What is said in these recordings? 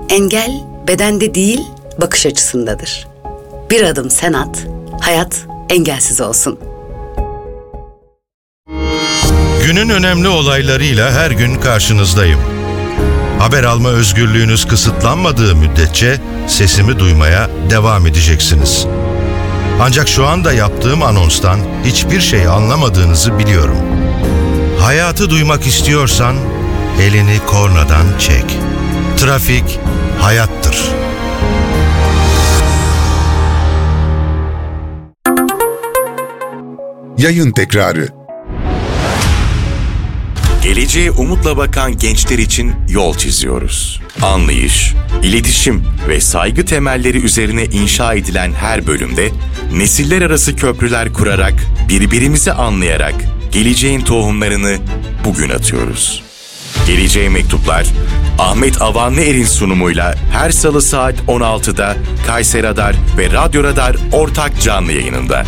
Engel bedende değil, bakış açısındadır. Bir adım sen at, hayat engelsiz olsun. Günün önemli olaylarıyla her gün karşınızdayım. Haber alma özgürlüğünüz kısıtlanmadığı müddetçe sesimi duymaya devam edeceksiniz. Ancak şu anda yaptığım anonstan hiçbir şey anlamadığınızı biliyorum. Hayatı duymak istiyorsan elini kornadan çek. Trafik hayattır. Yayın tekrarı. Geleceğe umutla bakan gençler için yol çiziyoruz. Anlayış, iletişim ve saygı temelleri üzerine inşa edilen her bölümde nesiller arası köprüler kurarak, birbirimizi anlayarak geleceğin tohumlarını bugün atıyoruz. Geleceğe Mektuplar, Ahmet Avanlıer'in sunumuyla her salı saat 16'da Kayseri Radar ve Radyo Radar ortak canlı yayınında.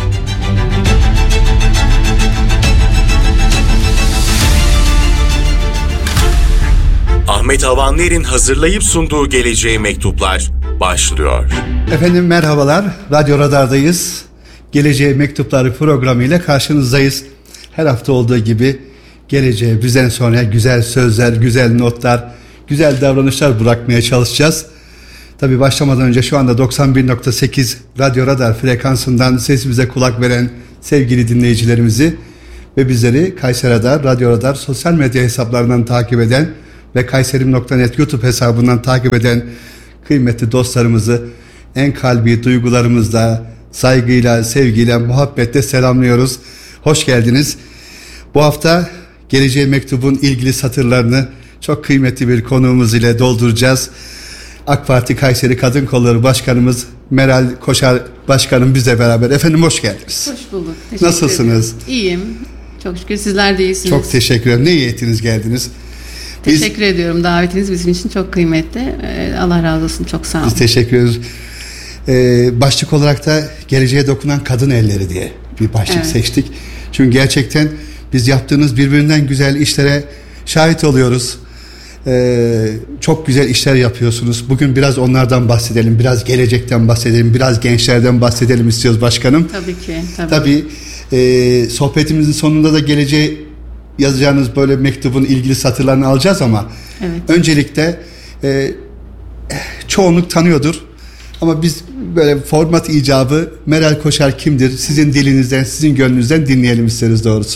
Ahmet Avanlıer'in hazırlayıp sunduğu Geleceğe Mektuplar başlıyor. Efendim merhabalar, Radyo Radar'dayız. Geleceğe Mektupları programıyla karşınızdayız. Her hafta olduğu gibi geleceğe bizden sonra güzel sözler, güzel notlar, güzel davranışlar bırakmaya çalışacağız. Tabii başlamadan önce şu anda 91.8 Radyo Radar frekansından sesimize kulak veren sevgili dinleyicilerimizi ve bizleri Kayseri Radar, Radyo Radar sosyal medya hesaplarından takip eden ve Kayserim.net YouTube hesabından takip eden kıymetli dostlarımızı en kalbi duygularımızla, saygıyla, sevgiyle, muhabbetle selamlıyoruz. Hoş geldiniz. Bu hafta Geleceğe Mektubun ilgili satırlarını çok kıymetli bir konuğumuz ile dolduracağız. AK Parti Kayseri Kadın Kolları Başkanımız Meral Koşar Başkanım bizle beraber. Efendim hoş geldiniz. Hoş bulduk. Teşekkür Nasılsınız? ederim. İyiyim. Çok şükür sizler de iyisiniz. Çok teşekkür ederim. Ne iyi ettiniz geldiniz. Teşekkür ediyorum. Davetiniz bizim için çok kıymetli. Allah razı olsun. Çok sağ olun. Biz teşekkür ederiz. Başlık olarak da geleceğe dokunan kadın elleri diye bir başlık seçtik. Çünkü gerçekten biz yaptığınız birbirinden güzel işlere şahit oluyoruz. Çok güzel işler yapıyorsunuz. Bugün biraz onlardan bahsedelim. Biraz gelecekten bahsedelim. Biraz gençlerden bahsedelim istiyoruz başkanım. Tabii ki. Tabii sohbetimizin sonunda da geleceğe yazacağınız böyle mektubun ilgili satırlarını alacağız ama öncelikle çoğunluk tanıyordur ama biz böyle format icabı Meral Koşar kimdir? Sizin dilinizden, sizin gönlünüzden dinleyelim isteriz doğrusu.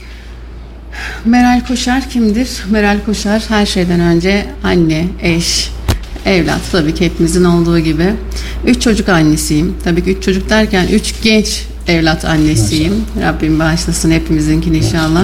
Meral Koşar kimdir? Meral Koşar her şeyden önce anne, eş, evlat, tabii ki hepimizin olduğu gibi. 3 çocuk annesiyim. Tabii ki 3 çocuk derken 3 genç evlat annesiyim. Maşallah. Rabbim bağışlasın hepimizinkini inşallah.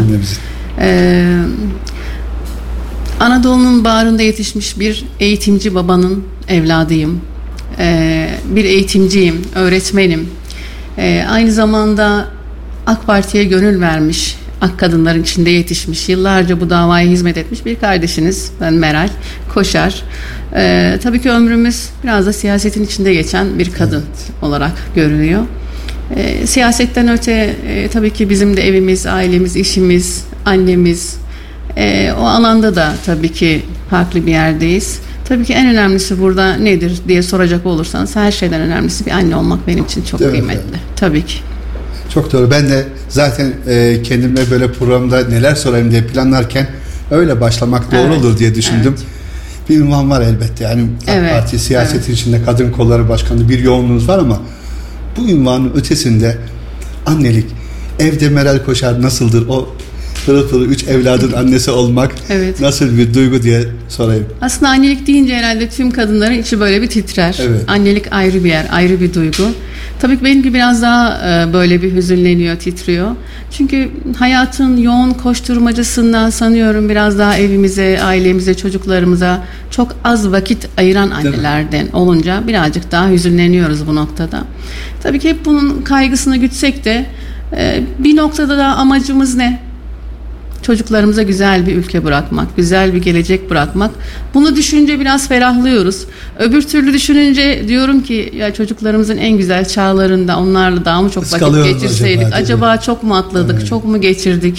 Anadolu'nun bağrında yetişmiş bir eğitimci babanın evladıyım. Bir eğitimciyim, öğretmenim. Aynı zamanda AK Parti'ye gönül vermiş, AK kadınların içinde yetişmiş, yıllarca bu davaya hizmet etmiş bir kardeşiniz. Ben Meral Koşar. Tabii ki ömrümüz biraz da siyasetin içinde geçen bir kadın olarak görülüyor. Siyasetten öte tabii ki bizim de evimiz, ailemiz, işimiz, annemiz, o alanda da tabii ki farklı bir yerdeyiz. Tabii ki en önemlisi burada nedir diye soracak olursanız her şeyden önemlisi bir anne olmak benim için çok kıymetli. Tabii ki. Çok doğru. Ben de zaten kendime böyle programda neler sorayım diye planlarken öyle başlamak doğru olur diye düşündüm. Bir ünvan var elbette. Yani AK Parti siyasetin içinde kadın kolları başkanlığı bir yoğunluğunuz var ama bu ünvanın ötesinde annelik, evde Meral Koşar nasıldır? O pırıl pırıl 3 evladın annesi olmak nasıl bir duygu diye sorayım. Aslında annelik deyince herhalde tüm kadınların içi böyle bir titrer. Annelik ayrı bir yer, ayrı bir duygu. Tabii ki benimki biraz daha böyle bir hüzünleniyor, titriyor. Çünkü hayatın yoğun koşturmacasından sanıyorum biraz daha evimize, ailemize, çocuklarımıza çok az vakit ayıran annelerden olunca birazcık daha hüzünleniyoruz bu noktada. Tabii ki hep bunun kaygısını gütsek de bir noktada da amacımız ne? Çocuklarımıza güzel bir ülke bırakmak, güzel bir gelecek bırakmak. Bunu düşününce biraz ferahlıyoruz. Öbür türlü düşününce diyorum ki ya çocuklarımızın en güzel çağlarında onlarla daha mı çok vakit geçirseydik? Acaba çok mu atladık, çok mu geçirdik?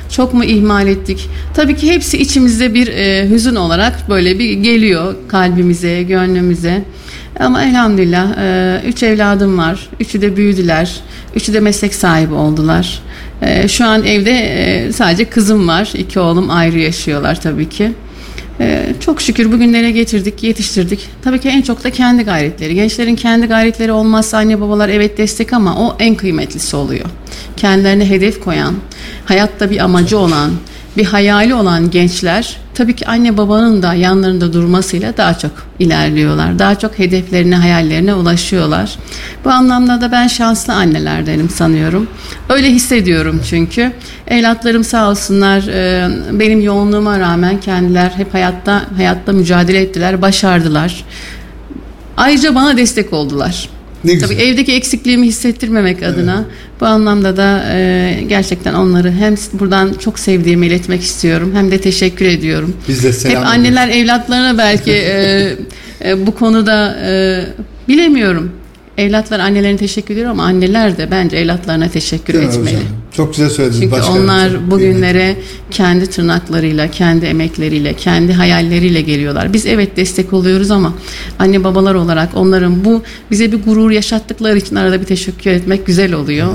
Çok mu ihmal ettik? Tabii ki hepsi içimizde bir hüzün olarak böyle bir geliyor kalbimize, gönlümüze. Ama elhamdülillah 3 evladım var. 3'ü de büyüdüler. 3'ü de meslek sahibi oldular. Şu an evde sadece kızım var. 2 oğlum ayrı yaşıyorlar tabii ki. Çok şükür bugünlere getirdik, yetiştirdik. Tabii ki en çok da kendi gayretleri. Gençlerin kendi gayretleri olmazsa anne babalar evet destek ama o en kıymetlisi oluyor. Kendilerine hedef koyan, hayatta bir amacı olan, bir hayali olan gençler tabii ki anne babanın da yanlarında durmasıyla daha çok ilerliyorlar. Daha çok hedeflerine, hayallerine ulaşıyorlar. Bu anlamda da ben şanslı annelerdenim sanıyorum. Öyle hissediyorum çünkü. Evlatlarım sağ olsunlar benim yoğunluğuma rağmen kendiler hep hayatta mücadele ettiler, başardılar. Ayrıca bana destek oldular. Tabii evdeki eksikliğimi hissettirmemek adına bu anlamda da gerçekten onları hem buradan çok sevdiğimi iletmek istiyorum hem de teşekkür ediyorum. Biz de selam hep anneler evlatlarına belki bu konuda bilemiyorum. Evlatlar annelerine teşekkür ediyor ama anneler de bence evlatlarına teşekkür etmeli. Hocam. Çok güzel söylediniz. Çünkü onlar bugünlere kendi tırnaklarıyla, kendi emekleriyle, kendi hayalleriyle geliyorlar. Biz evet destek oluyoruz ama anne babalar olarak onların bize bir gurur yaşattıkları için arada bir teşekkür etmek güzel oluyor.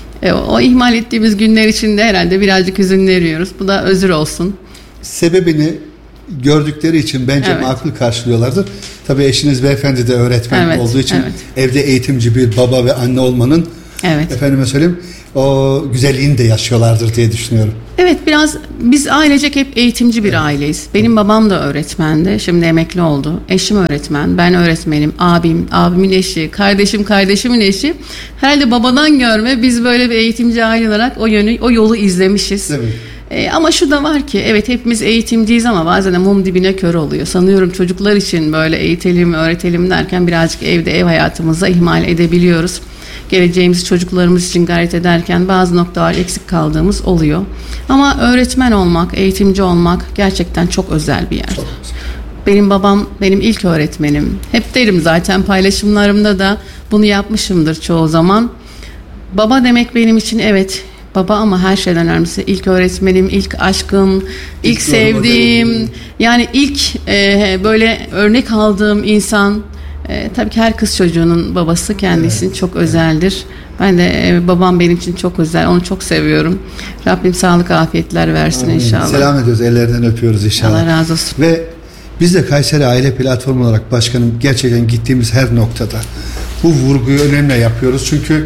O ihmal ettiğimiz günler için de herhalde birazcık hüzünleniyoruz. Bu da özür olsun. Sebebini gördükleri için bence makul karşılıyorlardır. Tabii eşiniz beyefendi de öğretmen olduğu için evde eğitimci bir baba ve anne olmanın efendime söyleyeyim o güzelliğini de yaşıyorlardır diye düşünüyorum. Evet, biraz biz ailecek hep eğitimci bir aileyiz. Benim babam da öğretmendi. Şimdi emekli oldu. Eşim öğretmen. Ben öğretmenim. Abimin eşi. Kardeşimin eşi. Herhalde babadan görme biz böyle bir eğitimci aile olarak o yolu izlemişiz. Evet. Ama şu da var ki evet hepimiz eğitimciyiz ama bazen de mum dibine kör oluyor. Sanıyorum çocuklar için böyle eğitelim, öğretelim derken birazcık ev hayatımıza ihmal edebiliyoruz. Geleceğimizi çocuklarımız için gayret ederken bazı noktalar eksik kaldığımız oluyor. Ama öğretmen olmak, eğitimci olmak gerçekten çok özel bir yer. Benim babam benim ilk öğretmenim. Hep derim zaten paylaşımlarımda da bunu yapmışımdır çoğu zaman. Baba demek benim için evet baba ama her şeyden önemlisi ilk öğretmenim, ilk aşkım, ilk sevdiğim, yani ilk böyle örnek aldığım insan. Tabii ki her kız çocuğunun babası kendisi için çok özeldir. Ben de babam benim için çok özel, onu çok seviyorum. Rabbim sağlık afiyetler versin. Amin. İnşallah. Selam ediyoruz, ellerinden öpüyoruz inşallah. Allah razı olsun. Ve biz de Kayseri Aile Platformu olarak başkanım gerçekten gittiğimiz her noktada bu vurguyu önemli yapıyoruz. Çünkü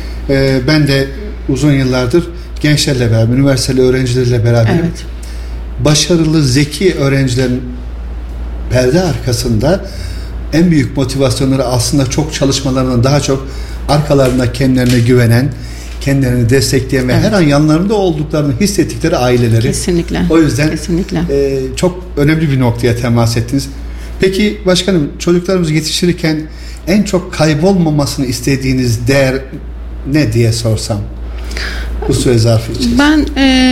ben de uzun yıllardır gençlerle beraber, üniversiteli öğrencilerle beraber başarılı, zeki öğrencilerin perde arkasında en büyük motivasyonları aslında çok çalışmalarından daha çok arkalarında kendilerine güvenen, kendilerini destekleyen ve her an yanlarında olduklarını hissettikleri aileleri. Kesinlikle. O yüzden çok önemli bir noktaya temas ettiniz. Peki başkanım, çocuklarımızı yetiştirirken en çok kaybolmamasını istediğiniz değer ne diye sorsam bu süre zarfı için? Ben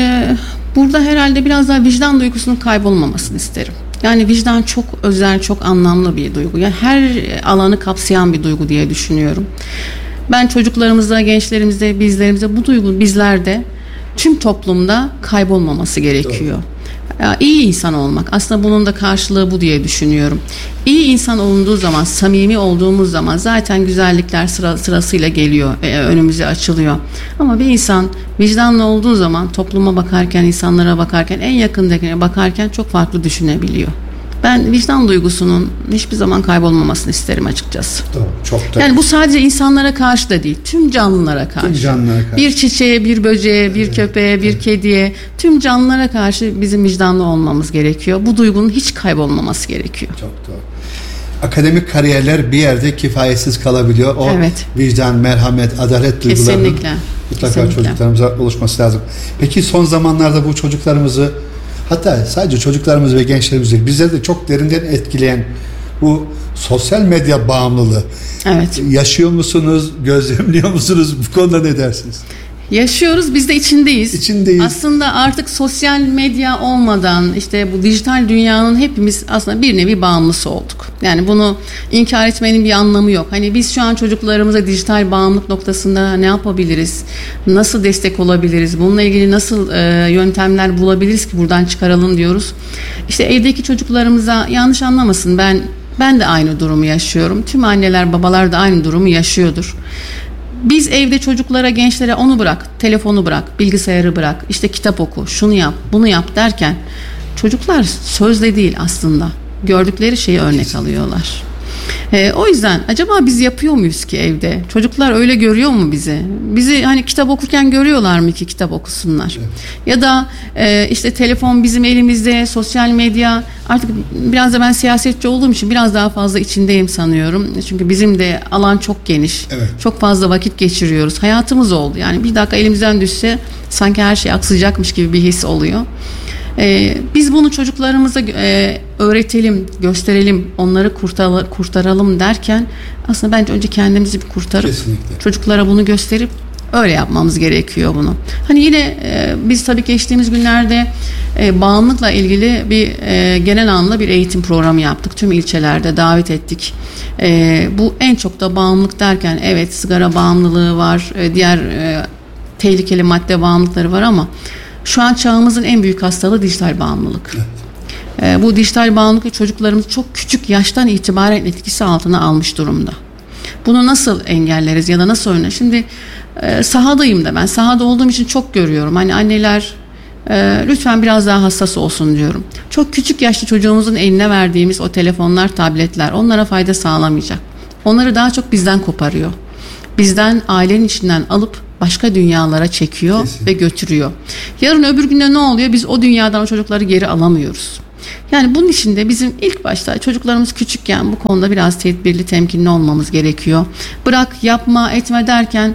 burada herhalde biraz daha vicdan duygusunun kaybolmamasını isterim. Yani vicdan çok özel, çok anlamlı bir duygu. Yani her alanı kapsayan bir duygu diye düşünüyorum. Ben çocuklarımızda, gençlerimizde, bu duygu bizlerde, tüm toplumda kaybolmaması gerekiyor. İyi insan olmak, aslında bunun da karşılığı bu diye düşünüyorum. İyi insan olunduğu zaman, samimi olduğumuz zaman zaten güzellikler sırasıyla geliyor, önümüze açılıyor. Ama bir insan vicdanlı olduğu zaman topluma bakarken, insanlara bakarken, en yakındakine bakarken çok farklı düşünebiliyor. Ben vicdan duygusunun hiçbir zaman kaybolmamasını isterim açıkçası. Çok da. Yani bu sadece insanlara karşı da değil, tüm canlılara karşı. Bir çiçeğe, bir böceğe, bir köpeğe, bir kediye, tüm canlılara karşı bizim vicdanlı olmamız gerekiyor. Bu duygunun hiç kaybolmaması gerekiyor. Çok doğru. Akademik kariyerler bir yerde kifayetsiz kalabiliyor. O vicdan, merhamet, adalet duygularının mutlaka çocuklarımıza oluşması lazım. Peki son zamanlarda bu çocuklarımızı, hatta sadece çocuklarımız ve gençlerimizi bizleri de çok derinden etkileyen bu sosyal medya bağımlılığı. Yaşıyor musunuz? Gözlemliyor musunuz? Bu konuda ne dersiniz? Yaşıyoruz, biz de içindeyiz. Aslında artık sosyal medya olmadan işte bu dijital dünyanın hepimiz aslında bir nevi bağımlısı olduk. Yani bunu inkar etmenin bir anlamı yok. Hani biz şu an çocuklarımıza dijital bağımlılık noktasında ne yapabiliriz? Nasıl destek olabiliriz? Bununla ilgili nasıl yöntemler bulabiliriz ki buradan çıkaralım diyoruz. İşte evdeki çocuklarımıza yanlış anlamasın, ben de aynı durumu yaşıyorum. Tüm anneler, babalar da aynı durumu yaşıyordur. Biz evde çocuklara, gençlere onu bırak, telefonu bırak, bilgisayarı bırak, işte kitap oku, şunu yap, bunu yap derken çocuklar sözle değil aslında gördükleri şeyi örnek alıyorlar. O yüzden acaba biz yapıyor muyuz ki evde? Çocuklar öyle görüyor mu bizi? Bizi hani kitap okurken görüyorlar mı ki kitap okusunlar? Evet. Ya da işte telefon bizim elimizde, sosyal medya. Artık biraz da ben siyasetçi olduğum için biraz daha fazla içindeyim sanıyorum. Çünkü bizim de alan çok geniş. Evet. Çok fazla vakit geçiriyoruz. Hayatımız oldu. Yani bir dakika elimizden düşse sanki her şey aksayacakmış gibi bir his oluyor. Biz bunu çocuklarımıza öğretelim, gösterelim, onları kurtaralım derken aslında bence önce kendimizi bir kurtarıp kesinlikle çocuklara bunu gösterip öyle yapmamız gerekiyor bunu. Hani yine biz tabii geçtiğimiz günlerde bağımlılıkla ilgili bir genel anlamda bir eğitim programı yaptık. Tüm ilçelerde davet ettik. Bu en çok da bağımlılık derken evet sigara bağımlılığı var, diğer tehlikeli madde bağımlılıkları var ama şu an çağımızın en büyük hastalığı dijital bağımlılık. Evet. Bu dijital bağımlılık çocuklarımız çok küçük yaştan itibaren etkisi altına almış durumda. Bunu nasıl engelleriz ya da nasıl önler? Şimdi sahadayım da ben. Sahada olduğum için çok görüyorum. Hani anneler lütfen biraz daha hassas olsun diyorum. Çok küçük yaşta çocuğumuzun eline verdiğimiz o telefonlar, tabletler onlara fayda sağlamayacak. Onları daha çok bizden koparıyor. Bizden, ailenin içinden alıp başka dünyalara çekiyor. Kesinlikle. Ve götürüyor. Yarın öbür günde ne oluyor? Biz o dünyadan o çocukları geri alamıyoruz. Yani bunun için de bizim ilk başta çocuklarımız küçükken bu konuda biraz tedbirli, temkinli olmamız gerekiyor. Bırak, yapma, etme derken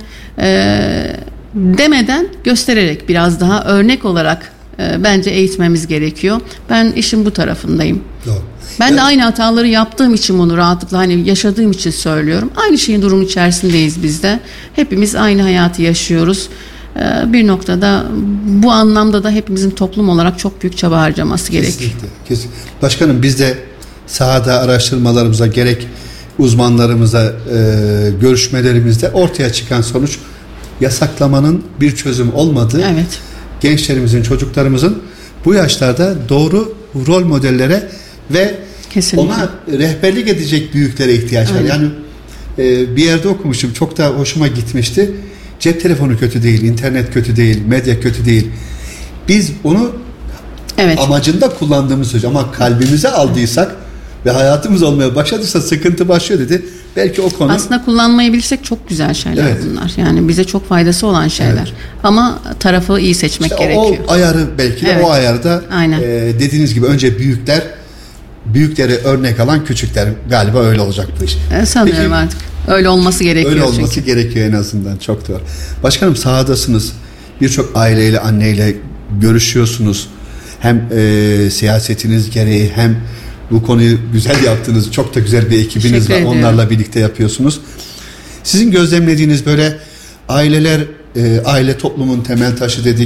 demeden göstererek biraz daha örnek olarak bence eğitmemiz gerekiyor. Ben işin bu tarafındayım. Doğru. Ben de aynı hataları yaptığım için bunu rahatlıkla hani yaşadığım için söylüyorum. Aynı şeyin durumu içerisindeyiz biz de. Hepimiz aynı hayatı yaşıyoruz. Bir noktada bu anlamda da hepimizin toplum olarak çok büyük çaba harcaması gerekiyor. Kesinlikle. Başkanım biz de sahada araştırmalarımıza gerek uzmanlarımıza görüşmelerimizde ortaya çıkan sonuç yasaklamanın bir çözüm olmadığı. Evet. Gençlerimizin, çocuklarımızın bu yaşlarda doğru rol modellere ve kesinlikle ona rehberlik edecek büyüklere ihtiyaç var. Yani bir yerde okumuşum, çok da hoşuma gitmişti. Cep telefonu kötü değil, internet kötü değil, medya kötü değil. Biz onu amacında kullandığımız sürece ama kalbimize aldıysak ve hayatımız olmaya başladıysa sıkıntı başlıyor dedi. Belki o konu... Aslında kullanmayı bilirsek çok güzel şeyler bunlar. Yani bize çok faydası olan şeyler. Evet. Ama tarafı iyi seçmek gerekiyor. O ayarı belki de o ayarda dediğiniz gibi önce büyükleri örnek alan küçükler, galiba öyle olacak bu iş. Sanıyorum peki, artık. Öyle olması gerekiyor. Öyle olması gerekiyor en azından. Çok doğru. Başkanım sahadasınız. Birçok aileyle, anneyle görüşüyorsunuz. Hem siyasetiniz gereği hem bu konuyu güzel yaptınız. Çok da güzel bir ekibiniz var. Onlarla birlikte yapıyorsunuz. Sizin gözlemlediğiniz böyle aileler, aile toplumun temel taşı dedik.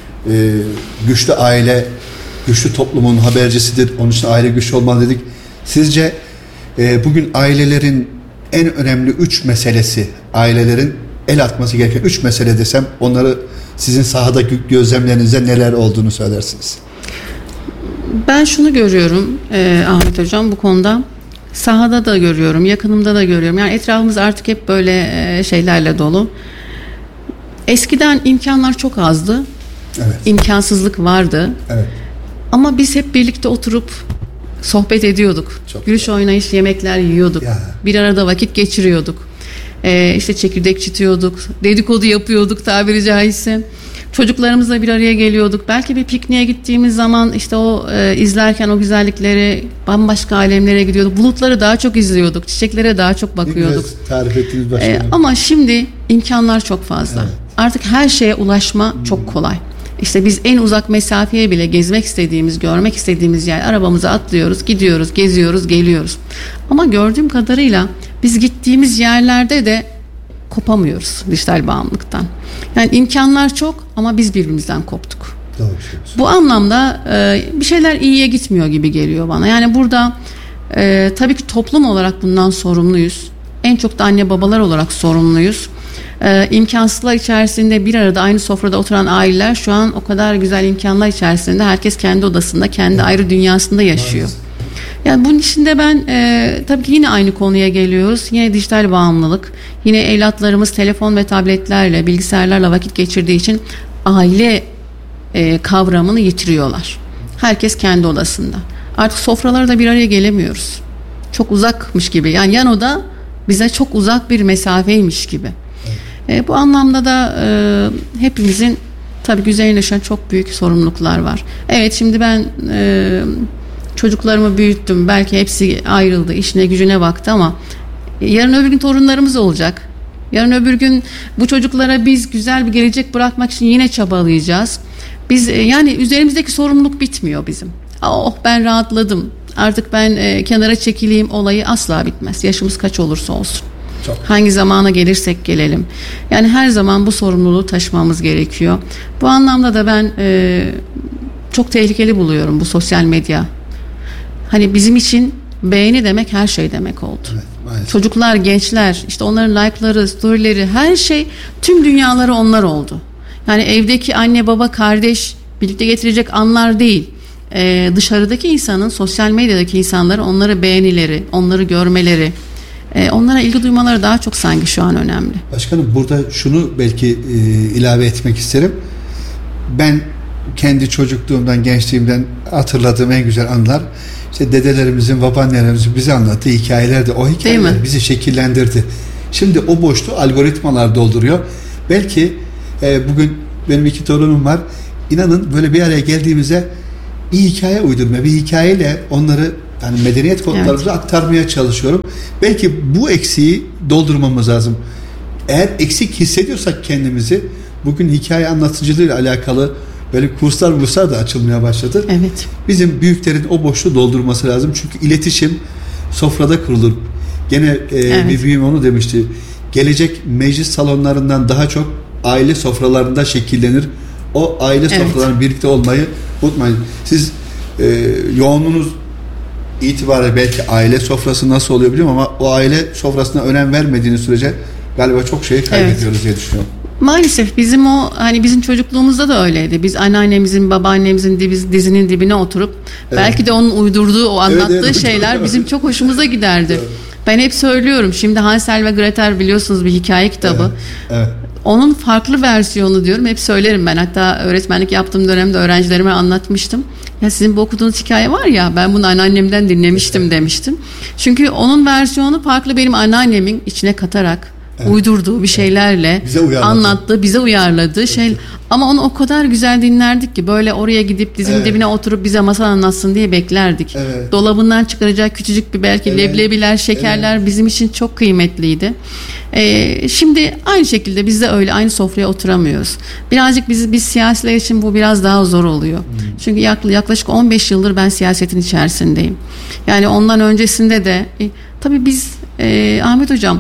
Güçlü aile, güçlü toplumun habercisidir. Onun için aile güçlü olmalı dedik. Sizce bugün ailelerin en önemli 3 meselesi, ailelerin el atması gereken 3 mesele desem onları sizin sahada gözlemlerinizde neler olduğunu söylersiniz. Ben şunu görüyorum Ahmet Hocam bu konuda. Sahada da görüyorum, yakınımda da görüyorum. Yani etrafımız artık hep böyle şeylerle dolu. Eskiden imkanlar çok azdı. Evet. İmkansızlık vardı. Evet. Ama biz hep birlikte oturup sohbet ediyorduk. Gülüş oynayış yemekler yiyorduk. Ya. Bir arada vakit geçiriyorduk. İşte çekirdek çitiyorduk. Dedikodu yapıyorduk tabiri caizse. Çocuklarımızla bir araya geliyorduk. Belki bir pikniğe gittiğimiz zaman işte o izlerken o güzellikleri bambaşka alemlere gidiyorduk. Bulutları daha çok izliyorduk. Çiçeklere daha çok bakıyorduk. Tarif ettiğiniz başkanım. Ama şimdi imkanlar çok fazla. Evet. Artık her şeye ulaşma çok kolay. İşte biz en uzak mesafeye bile gezmek istediğimiz, görmek istediğimiz yer arabamıza atlıyoruz, gidiyoruz, geziyoruz, geliyoruz. Ama gördüğüm kadarıyla biz gittiğimiz yerlerde de kopamıyoruz dijital bağımlılıktan. Yani imkanlar çok ama biz birbirimizden koptuk. Doğru. Bu anlamda bir şeyler iyiye gitmiyor gibi geliyor bana. Yani burada Tabii ki toplum olarak bundan sorumluyuz. En çok da anne babalar olarak sorumluyuz. İmkansızlar içerisinde bir arada aynı sofrada oturan aileler şu an o kadar güzel imkanlar içerisinde herkes kendi odasında, kendi ayrı dünyasında yaşıyor. Yani bunun içinde ben tabii ki yine aynı konuya geliyoruz. Yine dijital bağımlılık. Yine evlatlarımız telefon ve tabletlerle, bilgisayarlarla vakit geçirdiği için aile kavramını yitiriyorlar. Herkes kendi odasında. Artık sofralarda bir araya gelemiyoruz. Çok uzakmış gibi. Yani yan oda bize çok uzak bir mesafeymiş gibi. Bu anlamda da hepimizin tabii üzerine düşen çok büyük sorumluluklar var. Evet, şimdi ben çocuklarımı büyüttüm. Belki hepsi ayrıldı, işine gücüne baktı ama yarın öbür gün torunlarımız olacak. Yarın öbür gün bu çocuklara biz güzel bir gelecek bırakmak için yine çabalayacağız. Biz yani üzerimizdeki sorumluluk bitmiyor bizim. Oh, ben rahatladım, artık ben kenara çekileyim olayı asla bitmez. Yaşımız kaç olursa olsun. Çok. Hangi zamana gelirsek gelelim. Yani her zaman bu sorumluluğu taşımamız gerekiyor. Bu anlamda da ben çok tehlikeli buluyorum bu sosyal medya. Hani bizim için beğeni demek her şey demek oldu. Evet, çocuklar, gençler, işte onların like'ları, story'leri, her şey, tüm dünyaları onlar oldu. Yani evdeki anne, baba, kardeş birlikte getirecek anlar değil. Dışarıdaki insanın, sosyal medyadaki insanların onları beğenileri, onları görmeleri, onlara ilgi duymaları daha çok sanki şu an önemli. Başkanım, burada şunu belki ilave etmek isterim. Ben kendi çocukluğumdan, gençliğimden hatırladığım en güzel anılar, işte dedelerimizin, babaannelerimizin bize anlattığı hikayelerdi. O hikayeler bizi şekillendirdi. Şimdi o boşluğu algoritmalar dolduruyor. Belki bugün benim 2 torunum var. İnanın böyle bir araya geldiğimizde bir hikaye uydurmaya, bir hikayeyle onları, yani medeniyet kodlarımızı aktarmaya çalışıyorum. Belki bu eksiği doldurmamız lazım. Eğer eksik hissediyorsak kendimizi, bugün hikaye anlatıcılığıyla alakalı böyle kurslar da açılmaya başladı. Evet. Bizim büyüklerin o boşluğu doldurması lazım. Çünkü iletişim sofrada kurulur. Gene bir büyüğüm onu demişti. Gelecek meclis salonlarından daha çok aile sofralarında şekillenir. O aile sofralarının birlikte olmayı unutmayın. Siz yoğunluğunuz itibariyle belki aile sofrası nasıl oluyor bilmiyorum ama o aile sofrasına önem vermediğiniz sürece galiba çok şeyi kaybediyoruz diye düşünüyorum. Maalesef bizim bizim çocukluğumuzda da öyleydi. Biz anneannemizin, babaannemizin dizinin dibine oturup belki de onun uydurduğu, o anlattığı şeyler bizim çok hoşumuza giderdi. Evet. Ben hep söylüyorum. Şimdi Hansel ve Gretel biliyorsunuz bir hikaye kitabı. Evet. Onun farklı versiyonu diyorum. Hep söylerim ben. Hatta öğretmenlik yaptığım dönemde öğrencilerime anlatmıştım. Ya sizin bu okuduğunuz hikaye var ya, ben bunu anneannemden dinlemiştim demiştim. Çünkü onun versiyonu farklı, benim anneannemin içine katarak uydurduğu bir şeylerle anlattığı, bize uyarladığı şey. Ama onu o kadar güzel dinlerdik ki, böyle oraya gidip dizinin dibine oturup bize masal anlatsın diye beklerdik. Evet. Dolabından çıkaracak küçücük bir belki leblebiler, şekerler bizim için çok kıymetliydi. Şimdi aynı şekilde biz de öyle aynı sofraya oturamıyoruz. Birazcık biz siyasiler için bu biraz daha zor oluyor. Çünkü yaklaşık 15 yıldır ben siyasetin içerisindeyim. Yani ondan öncesinde de tabii biz Ahmet Hocam,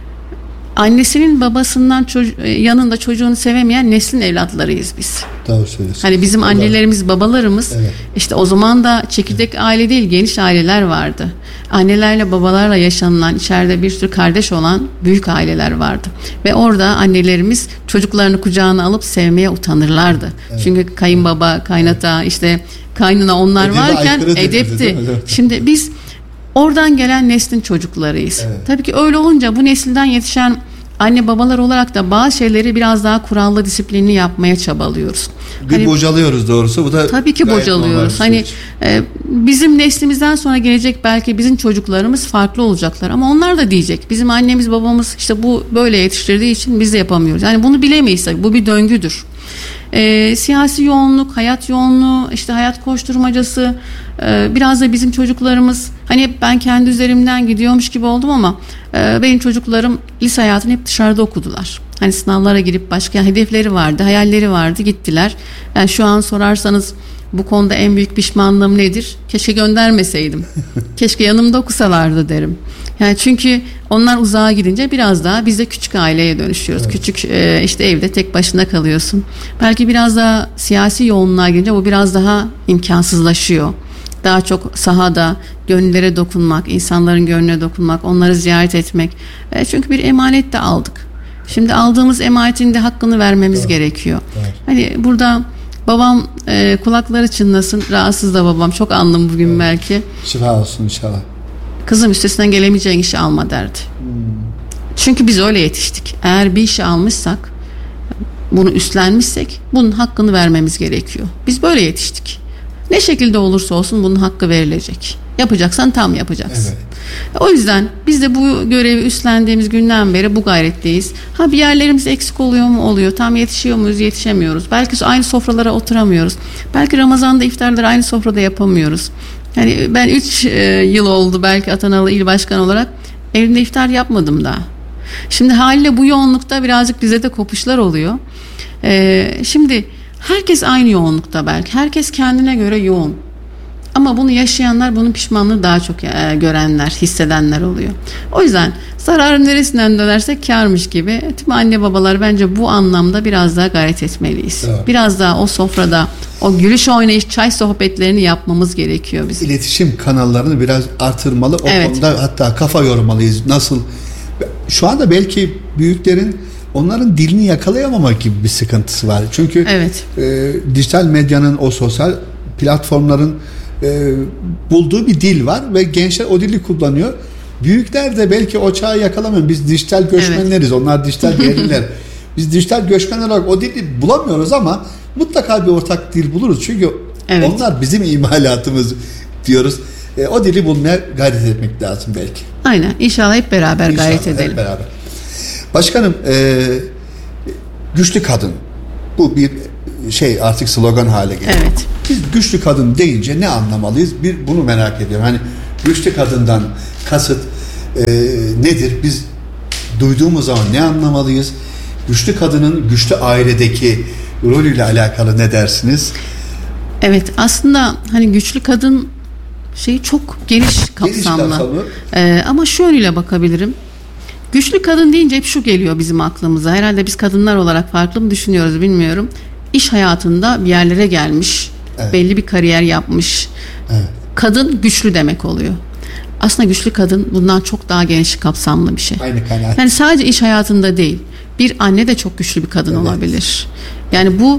annesinin babasından yanında çocuğunu sevemeyen neslin evlatlarıyız biz. Doğru söylüyorsun. Hani bizim annelerimiz, babalarımız işte o zaman da çekirdek aile değil, geniş aileler vardı. Annelerle babalarla yaşanılan, içeride bir sürü kardeş olan büyük aileler vardı. Ve orada annelerimiz çocuklarını kucağına alıp sevmeye utanırlardı. Çünkü kayınbaba, kaynata, işte kaynına onlar varken edepti. Şimdi biz oradan gelen neslin çocuklarıyız. Tabii ki öyle olunca bu nesilden yetişen anne babalar olarak da bazı şeyleri biraz daha kurallı, disiplinli yapmaya çabalıyoruz. Bocalıyoruz doğrusu. Bu da tabii ki bocalıyoruz. Hani bizim neslimizden sonra gelecek belki bizim çocuklarımız farklı olacaklar ama onlar da diyecek. Bizim annemiz babamız işte bu böyle yetiştirdiği için biz de yapamıyoruz. Yani bunu bilemeyiz. Bu bir döngüdür. Siyasi yoğunluk, hayat yoğunluğu, işte hayat koşturmacası, biraz da bizim çocuklarımız, hani hep ben kendi üzerimden gidiyormuş gibi oldum ama benim çocuklarım lise hayatını hep dışarıda okudular. Hani sınavlara girip başka hedefleri vardı, hayalleri vardı, gittiler. Yani şu an sorarsanız bu konuda en büyük pişmanlığım nedir? Keşke göndermeseydim. Keşke yanımda okusalardı derim. Yani çünkü onlar uzağa gidince biraz daha biz de küçük aileye dönüşüyoruz. Küçük işte evde tek başına kalıyorsun. Belki biraz daha siyasi yoğunluğa girince bu biraz daha imkansızlaşıyor. daha çok sahada gönüllere dokunmak, insanların gönlüne dokunmak, onları ziyaret etmek. Çünkü bir emanet de aldık. Şimdi aldığımız emanetin de hakkını vermemiz gerekiyor. Hani burada babam kulakları çınlasın, rahatsız da babam, çok andım bugün belki. Şifa olsun inşallah. Kızım, üstesinden gelemeyeceğin işi alma derdi. Çünkü biz öyle yetiştik. Eğer bir işi almışsak, bunu üstlenmişsek bunun hakkını vermemiz gerekiyor. Biz böyle yetiştik. Ne şekilde olursa olsun bunun hakkı verilecek. Yapacaksan tam yapacaksın. Evet. O yüzden biz de bu görevi üstlendiğimiz günden beri bu gayretteyiz. Bir yerlerimiz eksik oluyor mu? Oluyor. Tam yetişiyor muyuz? Yetişemiyoruz. Belki aynı sofralara oturamıyoruz. Belki Ramazan'da iftarları aynı sofrada yapamıyoruz. Yani ben 3 yıl oldu belki atanalı il başkanı olarak evimde iftar yapmadım daha. Şimdi haliyle bu yoğunlukta birazcık bize de kopuşlar oluyor. Şimdi herkes aynı yoğunlukta belki. Herkes kendine göre yoğun. Ama bunu yaşayanlar, bunun pişmanlığı daha çok görenler, hissedenler oluyor. O yüzden zararın neresinden dönersek kârmış gibi. Tüm anne babalar bence bu anlamda biraz daha gayret etmeliyiz. Evet. Biraz daha o sofrada o gülüş oynayış, çay sohbetlerini yapmamız gerekiyor bizim. İletişim kanallarını biraz artırmalı. O konuda hatta kafa yormalıyız. Nasıl? Şu anda belki büyüklerin onların dilini yakalayamamak gibi bir sıkıntısı var. Çünkü dijital medyanın, o sosyal platformların bulduğu bir dil var ve gençler o dili kullanıyor. Büyükler de belki o çağı yakalamıyor. Biz dijital göçmenleriz. Onlar dijital yerliler. Biz dijital göçmen olarak o dili bulamıyoruz ama mutlaka bir ortak dil buluruz. Çünkü onlar bizim imalatımız diyoruz. O dili bulmaya gayret etmek lazım belki. Aynen. İnşallah hep beraber gayret edelim. Hep beraber. Başkanım, güçlü kadın. Bu bir artık slogan hale geldi. Evet. Biz güçlü kadın deyince ne anlamalıyız? Bunu merak ediyorum. Hani güçlü kadından kasıt nedir? Biz duyduğumuz zaman ne anlamalıyız? Güçlü kadının güçlü ailedeki rolüyle alakalı ne dersiniz? Evet, aslında hani güçlü kadın çok geniş kapsamlı. Ama şu yönüyle bakabilirim. Güçlü kadın deyince hep şu geliyor bizim aklımıza. Herhalde biz kadınlar olarak farklı mı düşünüyoruz bilmiyorum. İş hayatında bir yerlere gelmiş, belli bir kariyer yapmış. Kadın güçlü demek oluyor. Aslında güçlü kadın bundan çok daha geniş kapsamlı bir şey. Aynı kanaat. Yani sadece iş hayatında değil. Bir anne de çok güçlü bir kadın olabilir. Yani bu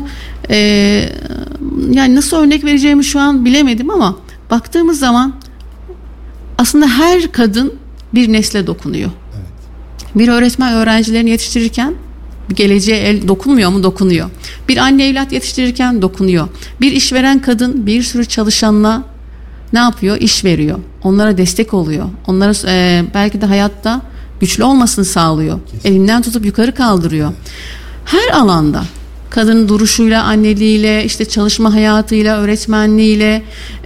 yani nasıl örnek vereceğimi şu an bilemedim ama baktığımız zaman aslında her kadın bir nesle dokunuyor. Bir öğretmen öğrencilerini yetiştirirken geleceğe dokunmuyor mu? Dokunuyor. Bir anne evlat yetiştirirken dokunuyor. Bir işveren kadın bir sürü çalışanla ne yapıyor? İş veriyor. Onlara destek oluyor. Onlara belki de hayatta güçlü olmasını sağlıyor. Kesinlikle. Elinden tutup yukarı kaldırıyor. Her alanda kadının duruşuyla, anneliğiyle, çalışma hayatıyla, öğretmenliğiyle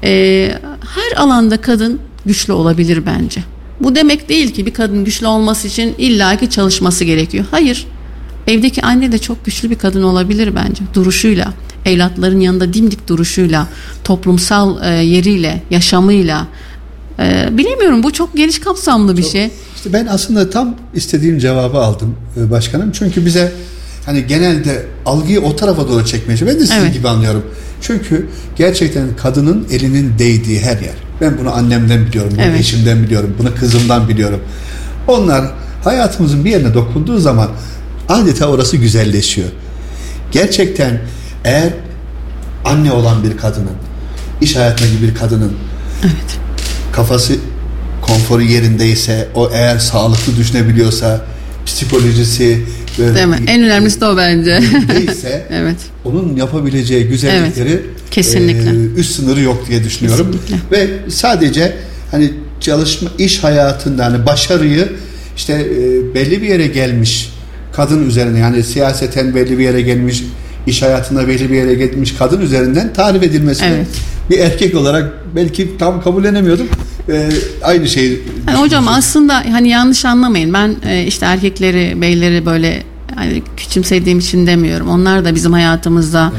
her alanda kadın güçlü olabilir bence. Bu demek değil ki bir kadın güçlü olması için illaki çalışması gerekiyor. Hayır. Evdeki anne de çok güçlü bir kadın olabilir bence. Duruşuyla, evlatların yanında dimdik duruşuyla, toplumsal yeriyle, yaşamıyla. Bilemiyorum, bu çok geniş kapsamlı bir şey. İşte ben aslında tam istediğim cevabı aldım başkanım. Çünkü bize hani genelde algıyı o tarafa doğru çekmeye çalışıyor. Ben de sizin gibi anlıyorum. Çünkü gerçekten kadının elinin değdiği her yer. Ben bunu annemden biliyorum, bunu eşimden biliyorum, bunu kızımdan biliyorum. Onlar hayatımızın bir yerine dokunduğu zaman adeta orası güzelleşiyor. Gerçekten eğer anne olan bir kadının, iş hayatındaki bir kadının kafası, konforu yerindeyse, o eğer sağlıklı düşünebiliyorsa, psikolojisi değil mi? En önemlisi de o bence. Neyse, onun yapabileceği güzellikleri kesinlikle üst sınırı yok diye düşünüyorum. Kesinlikle. Ve sadece hani çalışma, iş hayatında hani başarıyı belli bir yere gelmiş kadın üzerine, yani siyaseten belli bir yere gelmiş, iş hayatında belli bir yere gelmiş kadın üzerinden tarif edilmesini bir erkek olarak belki tam kabullenemiyordum. Aynı şeyi. Yani hocam aslında hani yanlış anlamayın. Ben erkekleri, beyleri böyle küçümsediğim için demiyorum. Onlar da bizim hayatımızda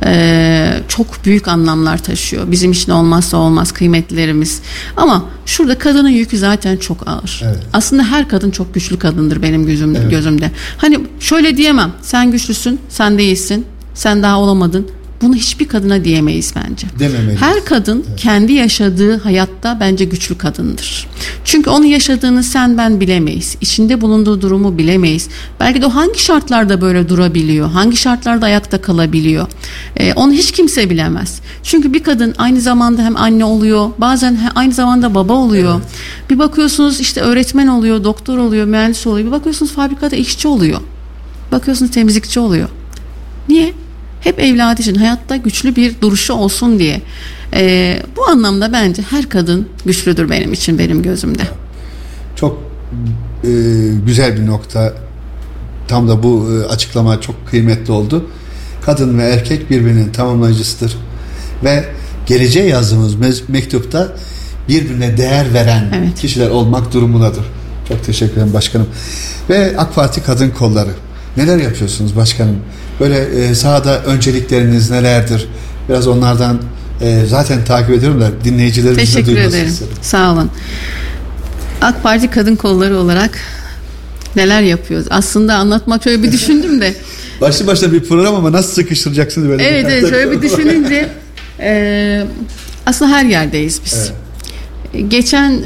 çok büyük anlamlar taşıyor. Bizim için olmazsa olmaz kıymetlerimiz. Ama şurada kadının yükü zaten çok ağır. Aslında her kadın çok güçlü kadındır benim gözümde. Hani şöyle diyemem. Sen güçlüsün, sen değilsin. Sen daha olamadın. Bunu hiçbir kadına diyemeyiz bence. Dememeliyiz. Her kadın kendi yaşadığı hayatta bence güçlü kadındır. Çünkü onun yaşadığını sen ben bilemeyiz. İçinde bulunduğu durumu bilemeyiz. Belki de o hangi şartlarda böyle durabiliyor, hangi şartlarda ayakta kalabiliyor. Onu hiç kimse bilemez. Çünkü bir kadın aynı zamanda hem anne oluyor, bazen aynı zamanda baba oluyor. Evet. Bir bakıyorsunuz işte öğretmen oluyor, doktor oluyor, mühendis oluyor. Bir bakıyorsunuz fabrikada işçi oluyor. Bakıyorsunuz temizlikçi oluyor. Niye? Hep evladı için hayatta güçlü bir duruşu olsun diye. Bu anlamda bence her kadın güçlüdür benim için, benim gözümde. Çok güzel bir nokta. Tam da bu açıklama çok kıymetli oldu. Kadın ve erkek birbirinin tamamlayıcısıdır. Ve geleceğe yazdığımız mektupta birbirine değer veren kişiler olmak durumundadır. Çok teşekkür ederim başkanım. Ve AK Parti Kadın Kolları. Neler yapıyorsunuz başkanım? Böyle sahada öncelikleriniz nelerdir? Biraz onlardan zaten takip ediyorum da dinleyicilerimiz de duymasını isterim. Teşekkür ederim. Sağ olun. AK Parti Kadın Kolları olarak neler yapıyoruz? Aslında anlatmak şöyle bir düşündüm de. Başlı başına bir program ama nasıl sıkıştıracaksınız böyle? Evet şöyle bir düşününce aslında her yerdeyiz biz. Evet. Geçen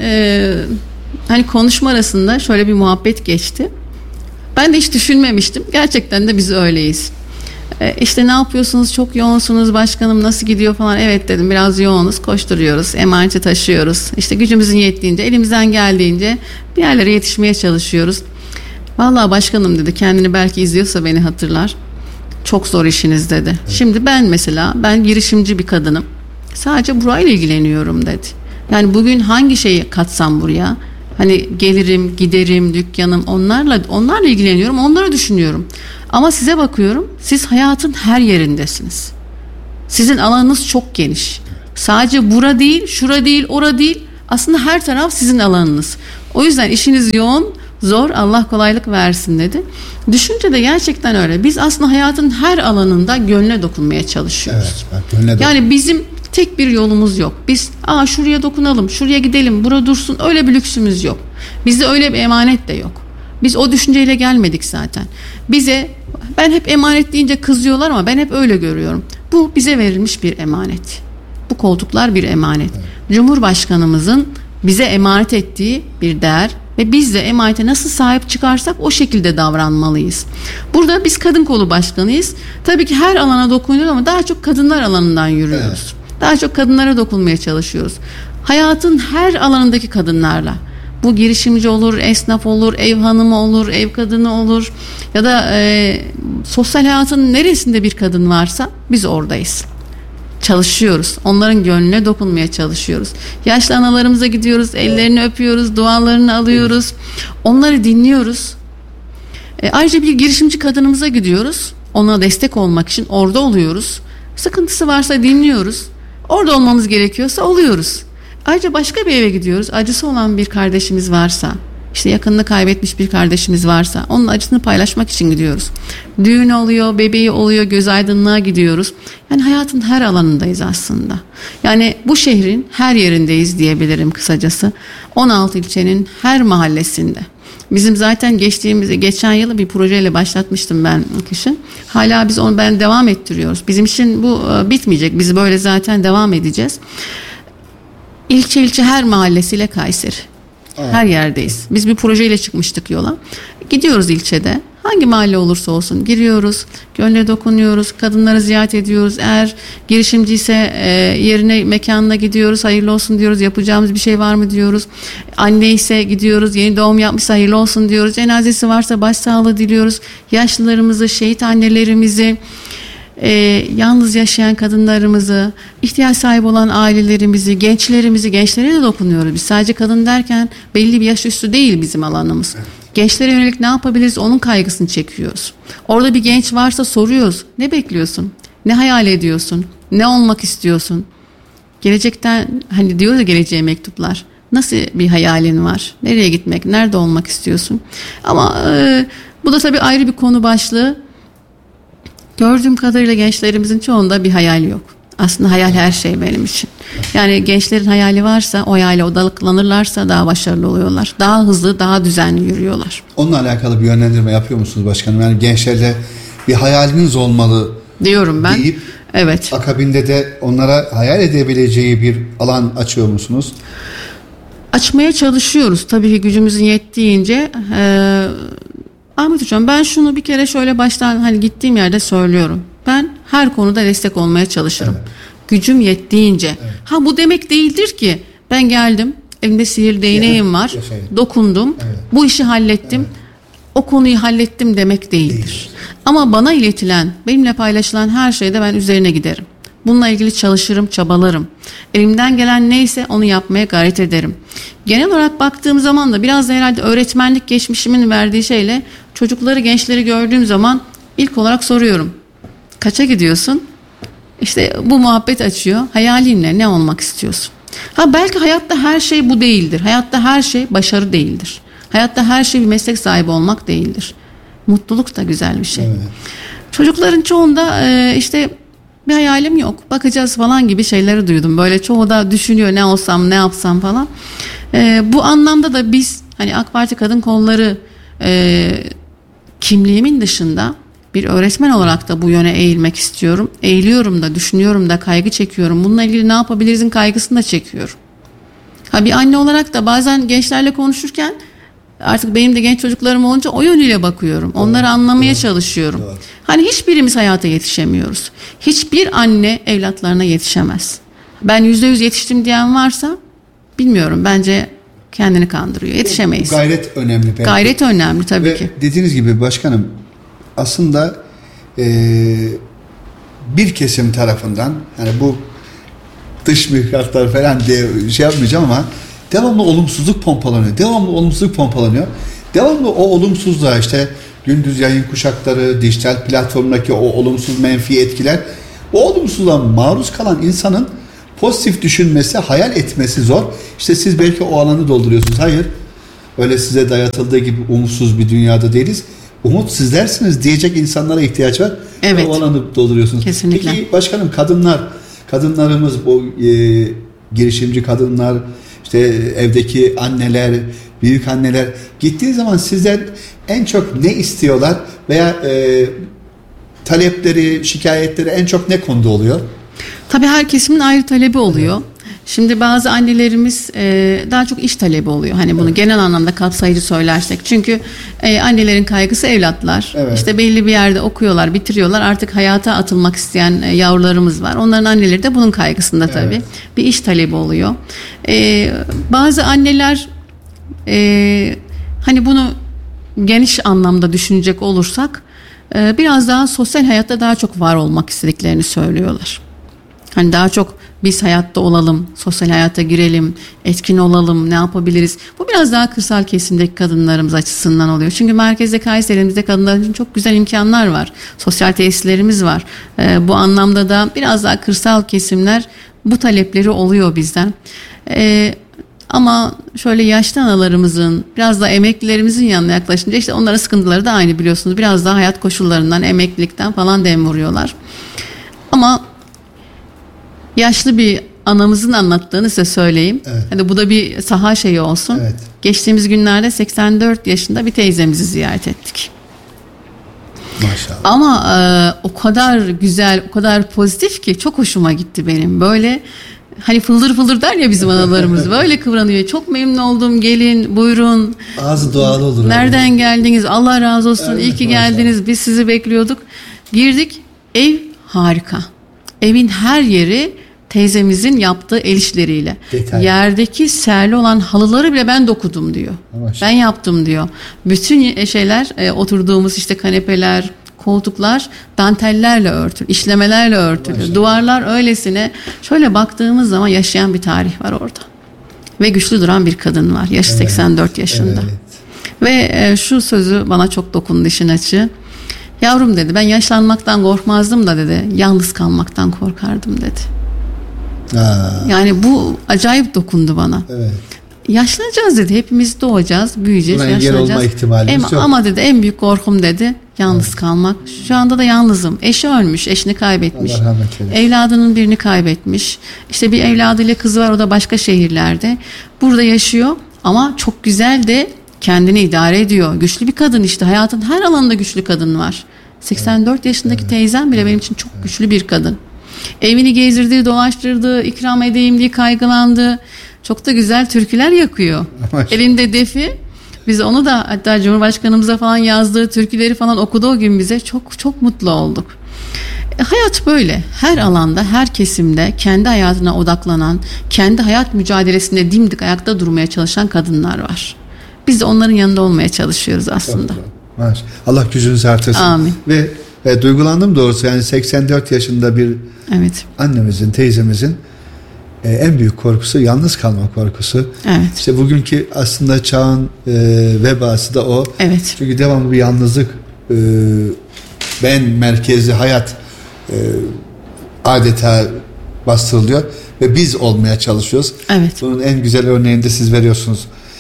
hani konuşma arasında şöyle bir muhabbet geçti. Ben de hiç düşünmemiştim. Gerçekten de biz öyleyiz. İşte ne yapıyorsunuz? Çok yoğunsunuz başkanım. Nasıl gidiyor falan. Evet dedim, biraz yoğunuz. Koşturuyoruz. Emaneti taşıyoruz. İşte gücümüzün yettiğince, elimizden geldiğince bir yerlere yetişmeye çalışıyoruz. Vallahi başkanım dedi. Kendini belki izliyorsa beni hatırlar. Çok zor işiniz dedi. Evet. Şimdi ben girişimci bir kadınım. Sadece burayla ilgileniyorum dedi. Yani bugün hangi şeyi katsam buraya? Hani gelirim, giderim, dükkanım, onlarla ilgileniyorum, onları düşünüyorum. Ama size bakıyorum, siz hayatın her yerindesiniz. Sizin alanınız çok geniş. Sadece bura değil, şura değil, ora değil. Aslında her taraf sizin alanınız. O yüzden işiniz yoğun, zor, Allah kolaylık versin dedi. Düşünce de gerçekten öyle. Biz aslında hayatın her alanında gönle dokunmaya çalışıyoruz. Evet, yani bizim tek bir yolumuz yok. Biz şuraya dokunalım, şuraya gidelim, bura dursun, öyle bir lüksümüz yok. Bizde öyle bir emanet de yok. Biz o düşünceyle gelmedik zaten. Ben hep emanet deyince kızıyorlar ama ben hep öyle görüyorum. Bu bize verilmiş bir emanet. Bu koltuklar bir emanet. Evet. Cumhurbaşkanımızın bize emanet ettiği bir değer ve biz de emanete nasıl sahip çıkarsak o şekilde davranmalıyız. Burada biz kadın kolu başkanıyız. Tabii ki her alana dokunuyoruz ama daha çok kadınlar alanından yürüyoruz. Evet. Daha çok kadınlara dokunmaya çalışıyoruz. Hayatın her alanındaki kadınlarla. Bu girişimci olur, esnaf olur, ev hanımı olur, ev kadını olur. Ya da sosyal hayatın neresinde bir kadın varsa biz oradayız. Çalışıyoruz. Onların gönlüne dokunmaya çalışıyoruz. Yaşlı analarımıza gidiyoruz, ellerini öpüyoruz, dualarını alıyoruz. Onları dinliyoruz. Ayrıca bir girişimci kadınımıza gidiyoruz. Ona destek olmak için orada oluyoruz. Sıkıntısı varsa dinliyoruz. Orada olmamız gerekiyorsa oluyoruz. Ayrıca başka bir eve gidiyoruz. Acısı olan bir kardeşimiz varsa, işte yakınını kaybetmiş bir kardeşimiz varsa onun acısını paylaşmak için gidiyoruz. Düğün oluyor, bebeği oluyor, göz aydınlığa gidiyoruz. Yani hayatın her alanındayız aslında. Yani bu şehrin her yerindeyiz diyebilirim kısacası. 16 ilçenin her mahallesinde. Bizim zaten geçen yıl bir projeyle başlatmıştım ben kışın. Hala biz onu devam ettiriyoruz. Bizim için bu bitmeyecek. Biz böyle zaten devam edeceğiz. İlçe her mahallesiyle Kayseri. Her yerdeyiz. Biz bir projeyle çıkmıştık yola. Gidiyoruz ilçede. Hangi mahalle olursa olsun giriyoruz. Gönle dokunuyoruz. Kadınları ziyaret ediyoruz. Eğer girişimciyse yerine, mekanına gidiyoruz. Hayırlı olsun diyoruz. Yapacağımız bir şey var mı diyoruz. Anne ise gidiyoruz. Yeni doğum yapmışsa hayırlı olsun diyoruz. Cenazesi varsa başsağlığı diliyoruz. Yaşlılarımızı, şehit annelerimizi, yalnız yaşayan kadınlarımızı, ihtiyaç sahibi olan ailelerimizi, gençlere de dokunuyoruz. Biz sadece kadın derken belli bir yaş üstü değil bizim alanımız. Gençlere yönelik ne yapabiliriz, onun kaygısını çekiyoruz. Orada bir genç varsa soruyoruz. Ne bekliyorsun? Ne hayal ediyorsun? Ne olmak istiyorsun? Gelecekten, hani diyoruz ya, geleceğe mektuplar. Nasıl bir hayalin var? Nereye gitmek? Nerede olmak istiyorsun? Ama bu da tabii ayrı bir konu başlığı. Gördüğüm kadarıyla gençlerimizin çoğunda bir hayal yok. Aslında hayal her şey benim için. Yani gençlerin hayali varsa, o hayale odaklanırlarsa daha başarılı oluyorlar. Daha hızlı, daha düzenli yürüyorlar. Onunla alakalı bir yönlendirme yapıyor musunuz başkanım? Yani gençlerle bir hayaliniz olmalı diyorum ben. Deyip, evet. Akabinde de onlara hayal edebileceği bir alan açıyor musunuz? Açmaya çalışıyoruz. Tabii ki gücümüzün yettiğince. Ahmet Hocam, ben şunu bir kere şöyle baştan hani gittiğim yerde söylüyorum. Ben her konuda destek olmaya çalışırım. Evet. Gücüm yettiğince. Evet. Ha, bu demek değildir ki ben geldim, elimde sihir değneğim var, dokundum, bu işi hallettim, o konuyu hallettim demek değildir. Ama bana iletilen, benimle paylaşılan her şeyde ben üzerine giderim. Bununla ilgili çalışırım, çabalarım. Elimden gelen neyse onu yapmaya gayret ederim. Genel olarak baktığım zaman da biraz da herhalde öğretmenlik geçmişimin verdiği şeyle çocukları, gençleri gördüğüm zaman ilk olarak soruyorum. Kaça gidiyorsun? İşte bu muhabbet açıyor. Hayalinle ne olmak istiyorsun? Ha, belki hayatta her şey bu değildir. Hayatta her şey başarı değildir. Hayatta her şey bir meslek sahibi olmak değildir. Mutluluk da güzel bir şey. Evet. Çocukların çoğunda işte bir hayalim yok, bakacağız falan gibi şeyleri duydum. Böyle çoğu da düşünüyor, ne olsam, ne yapsam falan. Bu anlamda da biz hani AK Parti Kadın Kolları kimliğimin dışında bir öğretmen olarak da bu yöne eğilmek istiyorum. Eğiliyorum da, düşünüyorum da, kaygı çekiyorum. Bununla ilgili ne yapabilirizin kaygısını da çekiyorum. Ha, bir anne olarak da bazen gençlerle konuşurken artık benim de genç çocuklarım olunca o yönüyle bakıyorum. Onları anlamaya çalışıyorum. Doğru. Hani hiçbirimiz hayata yetişemiyoruz. Hiçbir anne evlatlarına yetişemez. Ben %100 yetiştim diyen varsa bilmiyorum, bence kendini kandırıyor. Yetişemeyiz. Gayret önemli belki. Gayret önemli tabii ve ki. Dediğiniz gibi başkanım, aslında bir kesim tarafından, hani bu dış mihraklar falan diye şey yapmayacağım ama devamlı olumsuzluk pompalanıyor. Devamlı o olumsuzluğa, işte gündüz yayın kuşakları, dijital platformdaki o olumsuz menfi etkiler, o olumsuzluğa maruz kalan insanın pozitif düşünmesi, hayal etmesi zor. İşte siz belki o alanı dolduruyorsunuz. Hayır, öyle size dayatıldığı gibi umutsuz bir dünyada değiliz. Umut sizlersiniz diyecek insanlara ihtiyaç var. Evet. O alanı dolduruyorsunuz. Kesinlikle. Peki başkanım, kadınlarımız, bu girişimci kadınlar, işte evdeki anneler, büyük anneler gittiği zaman sizden en çok ne istiyorlar veya talepleri, şikayetleri en çok ne konuda oluyor? Tabii her kesimin ayrı talebi oluyor. Evet. Şimdi bazı annelerimiz daha çok iş talebi oluyor. Hani bunu genel anlamda kapsayıcı söylersek. Çünkü annelerin kaygısı evlatlar. Evet. İşte belli bir yerde okuyorlar, bitiriyorlar. Artık hayata atılmak isteyen yavrularımız var. Onların anneleri de bunun kaygısında tabii. Evet. Bir iş talebi oluyor. Bazı anneler hani bunu geniş anlamda düşünecek olursak biraz daha sosyal hayatta daha çok var olmak istediklerini söylüyorlar. Hani daha çok biz hayatta olalım, sosyal hayata girelim, etkin olalım, ne yapabiliriz? Bu biraz daha kırsal kesimdeki kadınlarımız açısından oluyor. Çünkü merkezde, Kayseri'mizde kadınlar için çok güzel imkanlar var. Sosyal tesislerimiz var. Bu anlamda da biraz daha kırsal kesimler bu talepleri oluyor bizden. Ama şöyle yaşlı analarımızın, biraz da emeklilerimizin yanına yaklaşınca işte onların sıkıntıları da aynı, biliyorsunuz. Biraz daha hayat koşullarından, emeklilikten falan dem vuruyorlar. Ama yaşlı bir anamızın anlattığını size söyleyeyim. Evet. Hani bu da bir saha şeyi olsun. Evet. Geçtiğimiz günlerde 84 yaşında bir teyzemizi ziyaret ettik. Maşallah. Ama o kadar güzel, o kadar pozitif ki çok hoşuma gitti benim. Böyle hani fıldır fıldır der ya bizim analarımız, böyle kıvranıyor. Çok memnun oldum, gelin, buyurun. Ağzı doğal olur. Nereden geldiniz? Allah razı olsun, evet, iyi ki geldiniz. Biz sizi bekliyorduk. Girdik, ev harika. Evin her yeri teyzemizin yaptığı el işleriyle. Detay. Yerdeki serli olan halıları bile ben dokudum diyor. Ben yaptım diyor. Bütün şeyler, oturduğumuz işte kanepeler, koltuklar dantellerle örtülü, işlemelerle örtülü. Maşallah. Duvarlar öylesine, şöyle baktığımız zaman yaşayan bir tarih var orada. Ve güçlü duran bir kadın var. Yaşı 84 yaşında. Evet. Ve şu sözü bana çok dokundu işin açığı. Yavrum dedi, ben yaşlanmaktan korkmazdım da dedi, yalnız kalmaktan korkardım dedi. Yani bu acayip dokundu bana. Evet. Yaşlanacağız dedi, hepimiz doğacağız, büyüyeceğiz, buna yaşlanacağız. Engel olma ihtimalimiz yok. Ama dedi en büyük korkum dedi yalnız kalmak. Şu anda da yalnızım. Eşi ölmüş, eşini kaybetmiş. Evladının birini kaybetmiş. İşte bir evladıyla kızı var, o da başka şehirlerde. Burada yaşıyor ama çok güzel de kendini idare ediyor. Güçlü bir kadın işte. Hayatın her alanında güçlü kadın var. 84 yaşındaki teyzem bile benim için çok güçlü bir kadın. Evini gezdirdi, dolaştırdı, ikram edeyim diye kaygılandı. Çok da güzel türküler yakıyor. Elinde defi. Biz onu da hatta Cumhurbaşkanımıza falan yazdığı türküleri falan okudu o gün bize. Çok çok mutlu olduk. Hayat böyle. Her alanda, her kesimde kendi hayatına odaklanan, kendi hayat mücadelesinde dimdik ayakta durmaya çalışan kadınlar var. Biz de onların yanında olmaya çalışıyoruz aslında. Maşallah. Allah gücünüzü artırsın. Amin. Ve duygulandım doğrusu. Yani 84 yaşında bir annemizin, teyzemizin en büyük korkusu yalnız kalma korkusu. Evet. İşte bugünkü aslında çağın vebası da o. Evet. Çünkü devamlı bir yalnızlık, ben merkezli hayat adeta bastırılıyor ve biz olmaya çalışıyoruz. Evet. Bunun en güzel örneğini de siz veriyorsunuz.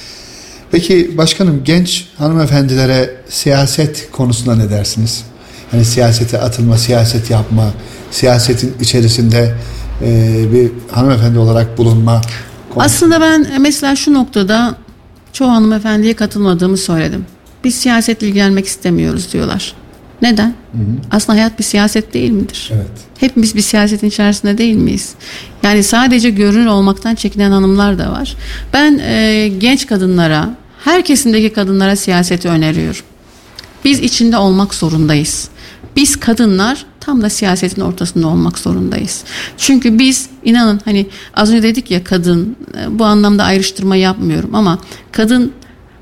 Peki başkanım, genç hanımefendilere siyaset konusunda ne dersiniz? Yani siyasete atılma, siyaset yapma, siyasetin içerisinde bir hanımefendi olarak bulunma konusunda. Aslında ben mesela şu noktada çoğu hanımefendiye katılmadığımı söyledim. Biz siyasetle ilgilenmek istemiyoruz diyorlar. Neden? Hı hı. Aslında hayat bir siyaset değil midir? Evet. Hepimiz bir siyasetin içerisinde değil miyiz? Yani sadece görünür olmaktan çekinen hanımlar da var. Ben genç kadınlara, her kesimdeki kadınlara siyaseti öneriyorum. Biz içinde olmak zorundayız. Biz kadınlar tam da siyasetin ortasında olmak zorundayız. Çünkü biz, inanın, hani az önce dedik ya, kadın, bu anlamda ayrıştırma yapmıyorum ama kadın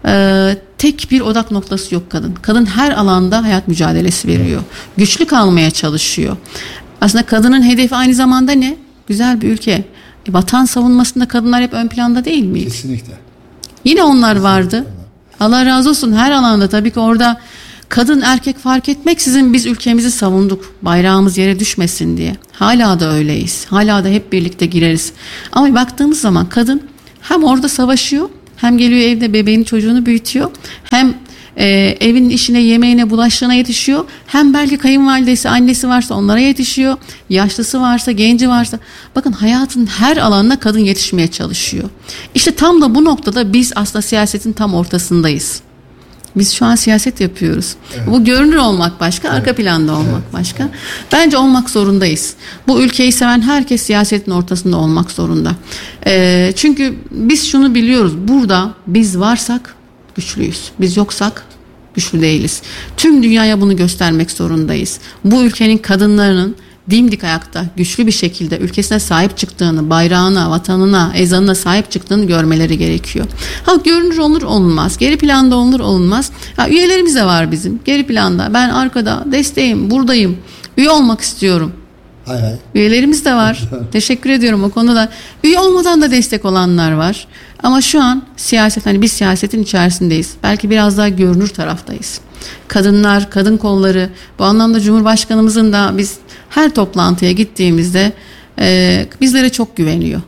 tek bir odak noktası yok kadın. Kadın her alanda hayat mücadelesi veriyor. Güçlü kalmaya çalışıyor. Aslında kadının hedefi aynı zamanda ne? Güzel bir ülke. Vatan savunmasında kadınlar hep ön planda değil miydi? Kesinlikle. Yine onlar vardı. Allah razı olsun, her alanda tabii ki orada kadın erkek fark etmeksizin biz ülkemizi savunduk. Bayrağımız yere düşmesin diye. Hala da öyleyiz. Hala da hep birlikte gireriz. Ama baktığımız zaman kadın hem orada savaşıyor, hem geliyor evde bebeğini, çocuğunu büyütüyor, hem evin işine, yemeğine, bulaşığına yetişiyor, hem belki kayınvalidesi, annesi varsa onlara yetişiyor, yaşlısı varsa, genci varsa. Bakın, hayatın her alanına kadın yetişmeye çalışıyor. İşte tam da bu noktada biz aslında siyasetin tam ortasındayız. Biz şu an siyaset yapıyoruz. Evet. Bu görünür olmak başka, evet, arka planda olmak başka. Bence olmak zorundayız. Bu ülkeyi seven herkes siyasetin ortasında olmak zorunda. Çünkü biz şunu biliyoruz. Burada biz varsak güçlüyüz. Biz yoksak güçlü değiliz. Tüm dünyaya bunu göstermek zorundayız. Bu ülkenin kadınlarının dimdik ayakta, güçlü bir şekilde ülkesine sahip çıktığını, bayrağına, vatanına, ezanına sahip çıktığını görmeleri gerekiyor. Görünür olur olunmaz, geri planda olur olunmaz. Üyelerimiz de var bizim, geri planda. Ben arkada, desteğim, buradayım, üye olmak istiyorum. Hay hay. Üyelerimiz de var. Teşekkür ediyorum o konuda. Üye olmadan da destek olanlar var. Ama şu an siyaset, hani biz siyasetin içerisindeyiz. Belki biraz daha görünür taraftayız. Kadınlar, kadın kolları, bu anlamda Cumhurbaşkanımızın da biz her toplantıya gittiğimizde bizlere çok güveniyor.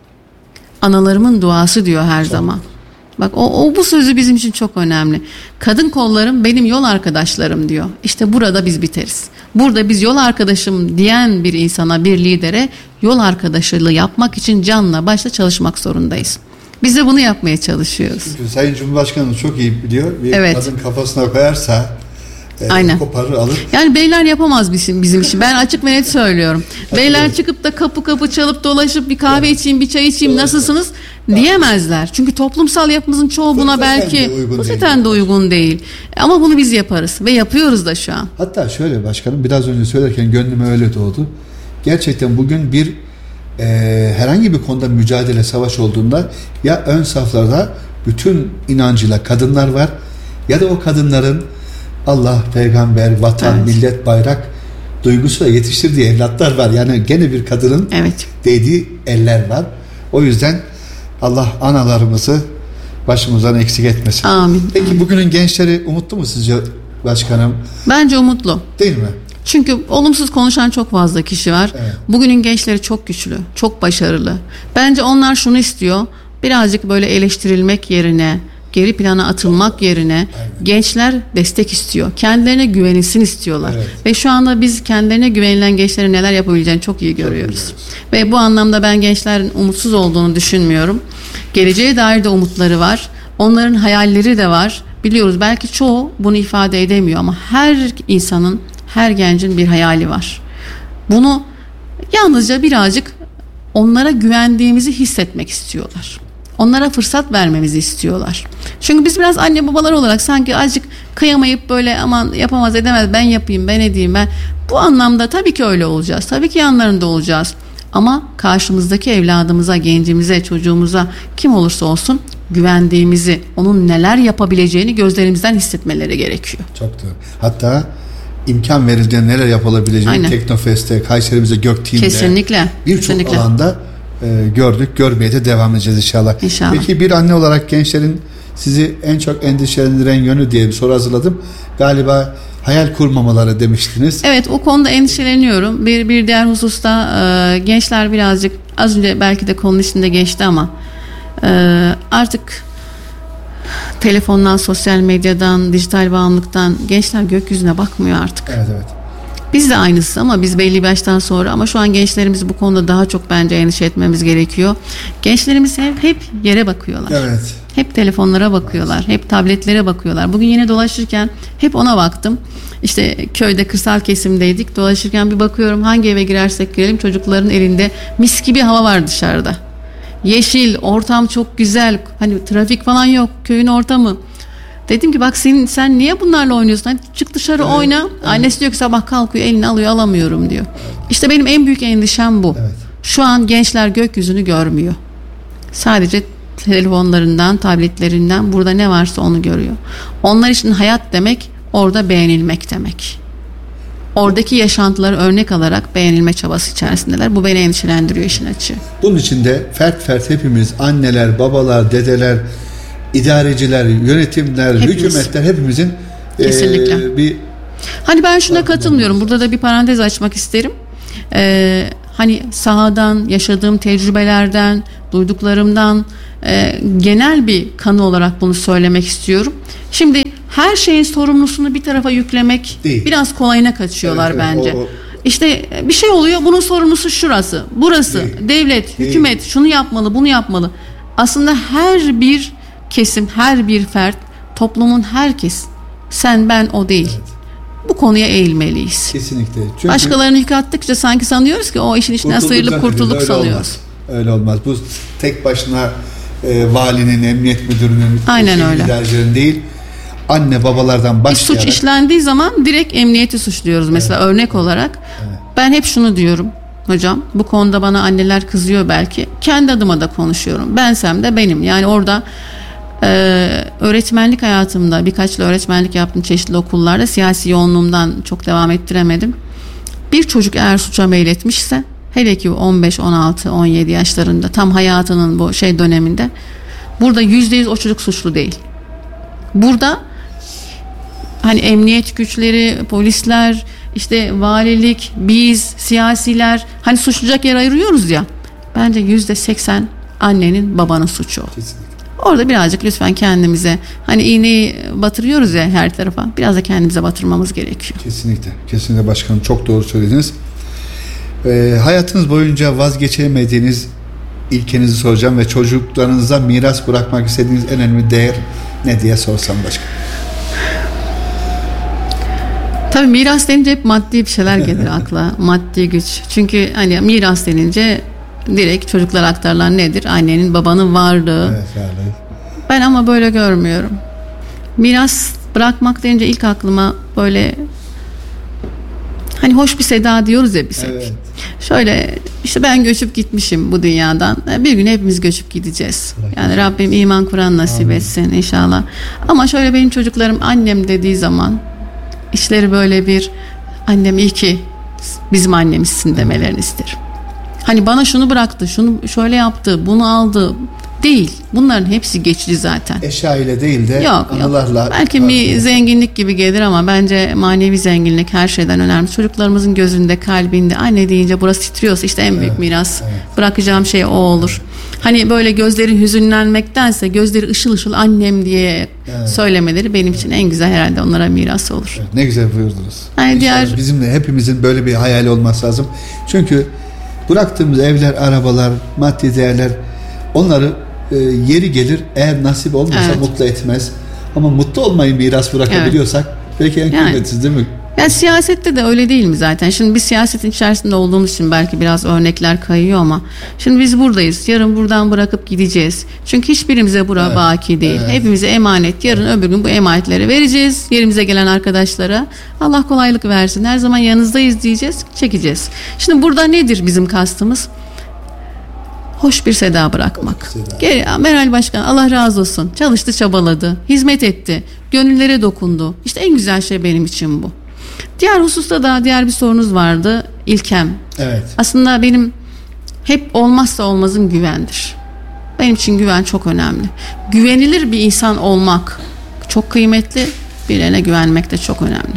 Analarımın duası diyor her zaman. Bak, bu sözü bizim için çok önemli. Kadın kollarım benim yol arkadaşlarım diyor. İşte burada biz biteriz. Burada biz yol arkadaşım diyen bir insana, bir lidere yol arkadaşlığı yapmak için canla başla çalışmak zorundayız. Biz de bunu yapmaya çalışıyoruz. Çünkü Sayın Cumhurbaşkanı çok iyi biliyor. Bir evet, kadın kafasına koyarsa koparır alır. Yani beyler yapamaz bizim işi. Ben açık ve net söylüyorum. Beyler çıkıp da kapı kapı çalıp dolaşıp bir kahve içeyim, bir çay içeyim, nasılsınız diyemezler. Çünkü toplumsal yapımızın çoğu buna belki fıtraten de uygun değil. Ama bunu biz yaparız ve yapıyoruz da şu an. Hatta şöyle başkanım, biraz önce söylerken gönlüme öyle doğdu. Gerçekten bugün bir herhangi bir konuda mücadele, savaş olduğunda ya ön saflarda bütün inancıyla kadınlar var ya da o kadınların Allah, peygamber, vatan, evet, millet, bayrak duygusuyla yetiştirdiği evlatlar var. Yani gene bir kadının evet, değdiği eller var. O yüzden Allah analarımızı başımızdan eksik etmesin. Amin. Peki bugünün gençleri umutlu mu sizce başkanım? Bence umutlu. Değil mi? Çünkü olumsuz konuşan çok fazla kişi var. Evet. Bugünün gençleri çok güçlü, çok başarılı. Bence onlar şunu istiyor. Birazcık böyle eleştirilmek yerine, geri plana atılmak yerine, aynen, gençler destek istiyor. Kendilerine güvenilsin istiyorlar. Evet. Ve şu anda biz kendilerine güvenilen gençlerin neler yapabileceğini çok iyi görüyoruz. Ve bu anlamda ben gençlerin umutsuz olduğunu düşünmüyorum. Geleceğe dair de umutları var. Onların hayalleri de var. Biliyoruz, belki çoğu bunu ifade edemiyor ama her insanın, her gencin bir hayali var. Bunu yalnızca birazcık onlara güvendiğimizi hissetmek istiyorlar. Onlara fırsat vermemizi istiyorlar. Çünkü biz biraz anne babalar olarak sanki azıcık kıyamayıp böyle aman yapamaz edemez, ben yapayım, ben edeyim, ben. Bu anlamda tabii ki öyle olacağız. Tabii ki yanlarında olacağız. Ama karşımızdaki evladımıza, gencimize, çocuğumuza, kim olursa olsun güvendiğimizi, onun neler yapabileceğini gözlerimizden hissetmeleri gerekiyor. Çok doğru. Hatta imkan verildiğinde neler yapılabileceğini Teknofest'te, Kayserimize, Gökteam'de, kesinlikle, birçok alanda gördük, görmeye de devam edeceğiz inşallah. Peki bir anne olarak gençlerin sizi en çok endişelendiren yönü diye bir soru hazırladım. Galiba hayal kurmamaları demiştiniz. Evet, o konuda endişeleniyorum. Bir diğer hususta gençler birazcık, az önce belki de konunun içinde geçti ama artık telefondan, sosyal medyadan, dijital bağımlılıktan gençler gökyüzüne bakmıyor artık. Evet. Biz de aynısı ama biz belli bir yaştan sonra, ama şu an gençlerimiz bu konuda daha çok bence endişe etmemiz gerekiyor. Gençlerimiz hep yere bakıyorlar. Evet. Hep telefonlara bakıyorlar, hep tabletlere bakıyorlar. Bugün yine dolaşırken hep ona baktım. İşte köyde, kırsal kesimdeydik. Dolaşırken bir bakıyorum, hangi eve girersek girelim çocukların elinde mis gibi hava var dışarıda. Yeşil, ortam çok güzel. Hani trafik falan yok, köyün ortamı. Dedim ki bak sen niye bunlarla oynuyorsun? Hadi çık dışarı oyna. Evet. Annesi diyor ki sabah kalkıyor, elini alıyor, alamıyorum diyor. İşte benim en büyük endişem bu. Evet. Şu an gençler gökyüzünü görmüyor. Sadece telefonlarından, tabletlerinden burada ne varsa onu görüyor. Onlar için hayat demek orada beğenilmek demek. Oradaki yaşantıları örnek alarak beğenilme çabası içerisindeler. Bu beni endişelendiriyor işin açığı. Bunun için de fert hepimiz, anneler, babalar, dedeler, idareciler, yönetimler, hükümetler, hepimizin kesinlikle. Hani ben şuna katılmıyorum. Burada da bir parantez açmak isterim. Hani sahadan, yaşadığım tecrübelerden, duyduklarımdan genel bir kanı olarak bunu söylemek istiyorum. Şimdi her şeyin sorumlusunu bir tarafa yüklemek değil. Biraz kolayına kaçıyorlar bence. İşte bir şey oluyor, bunun sorumlusu şurası, burası, değil. Devlet, hükümet şunu yapmalı, bunu yapmalı. Aslında her bir kesim, her bir fert, toplumun herkes, sen ben o değil. Evet. Bu konuya eğilmeliyiz. Kesinlikle. Çünkü başkalarını yıkattıkça sanki sanıyoruz ki o işin içinden sıyrılıp kurtulduk sanıyoruz. Öyle olmaz. Bu tek başına valinin, emniyet müdürünün, idarecilerin değil, anne babalardan başlayarak. Bir suç işlendiği zaman direkt emniyeti suçluyoruz mesela, örnek olarak. Evet. Ben hep şunu diyorum hocam, bu konuda bana anneler kızıyor belki. Kendi adıma da konuşuyorum. Bensem de benim. Yani orada öğretmenlik hayatımda birkaçlı öğretmenlik yaptım çeşitli okullarda, siyasi yoğunluğumdan çok devam ettiremedim. Bir çocuk eğer suça meyletmişse, hele ki 15, 16, 17 yaşlarında tam hayatının bu döneminde, burada %100 o çocuk suçlu değil. Burada hani emniyet güçleri, polisler, işte valilik, biz, siyasiler, hani suçlayacak yer ayırıyoruz ya. Bence %80 annenin, babanın suçu o. Kesinlikle. Orada birazcık lütfen kendimize, hani iğneyi batırıyoruz ya her tarafa, biraz da kendimize batırmamız gerekiyor. Kesinlikle başkanım, çok doğru söylediniz. Hayatınız boyunca vazgeçemediğiniz ilkenizi soracağım ve çocuklarınıza miras bırakmak istediğiniz en önemli değer ne diye sorsam başkanım. Tabii miras denince hep maddi bir şeyler gelir akla. Maddi güç. Çünkü hani miras denince direkt çocuklara aktarılan nedir? Annenin, babanın varlığı. Evet. Ben ama böyle görmüyorum. Miras bırakmak denince ilk aklıma böyle hani hoş bir seda diyoruz ya biz hep. Evet. Şöyle işte ben göçüp gitmişim bu dünyadan. Bir gün hepimiz göçüp gideceğiz. Yani Rabbim iman Kur'an nasip etsin inşallah. Ama şöyle benim çocuklarım annem dediği zaman işleri böyle bir, annem iyi ki bizim annemizsin demelerini isterim. Hani bana şunu bıraktı, şunu şöyle yaptı, bunu aldı değil. Bunların hepsi geçici zaten. Eşya ile değil de anılarla. Yok. Belki bir zenginlik gibi gelir ama bence manevi zenginlik her şeyden önemli. Çocuklarımızın gözünde, kalbinde anne deyince burası titriyorsa işte en büyük miras. Bırakacağım şey o olur. Hani böyle gözleri hüzünlenmektense gözleri ışıl ışıl annem diye söylemeleri benim için en güzel herhalde onlara miras olur. Evet, ne güzel buyurdunuz. Yani bizim de hepimizin böyle bir hayali olması lazım. Çünkü bıraktığımız evler, arabalar, maddi değerler, onları yeri gelir eğer nasip olmasa mutlu etmez. Ama mutlu olmayı miras bırakabiliyorsak belki en kıymetsiz değil mi? Yani siyasette de öyle değil mi zaten? Şimdi biz siyasetin içerisinde olduğumuz için belki biraz örnekler kayıyor ama şimdi biz buradayız. Yarın buradan bırakıp gideceğiz. Çünkü hiçbirimize bura baki değil. Hepimize emanet. Yarın öbür gün bu emanetleri vereceğiz. Yerimize gelen arkadaşlara Allah kolaylık versin. Her zaman yanınızdayız diyeceğiz. Çekeceğiz. Şimdi burada nedir bizim kastımız? Hoş bir seda bırakmak. Meral Başkan Allah razı olsun. Çalıştı, çabaladı. Hizmet etti. Gönüllere dokundu. İşte en güzel şey benim için bu. Diğer hususta da diğer bir sorunuz vardı. İlkem. Evet. Aslında benim hep olmazsa olmazım güvendir. Benim için güven çok önemli. Güvenilir bir insan olmak çok kıymetli. Birilerine güvenmek de çok önemli.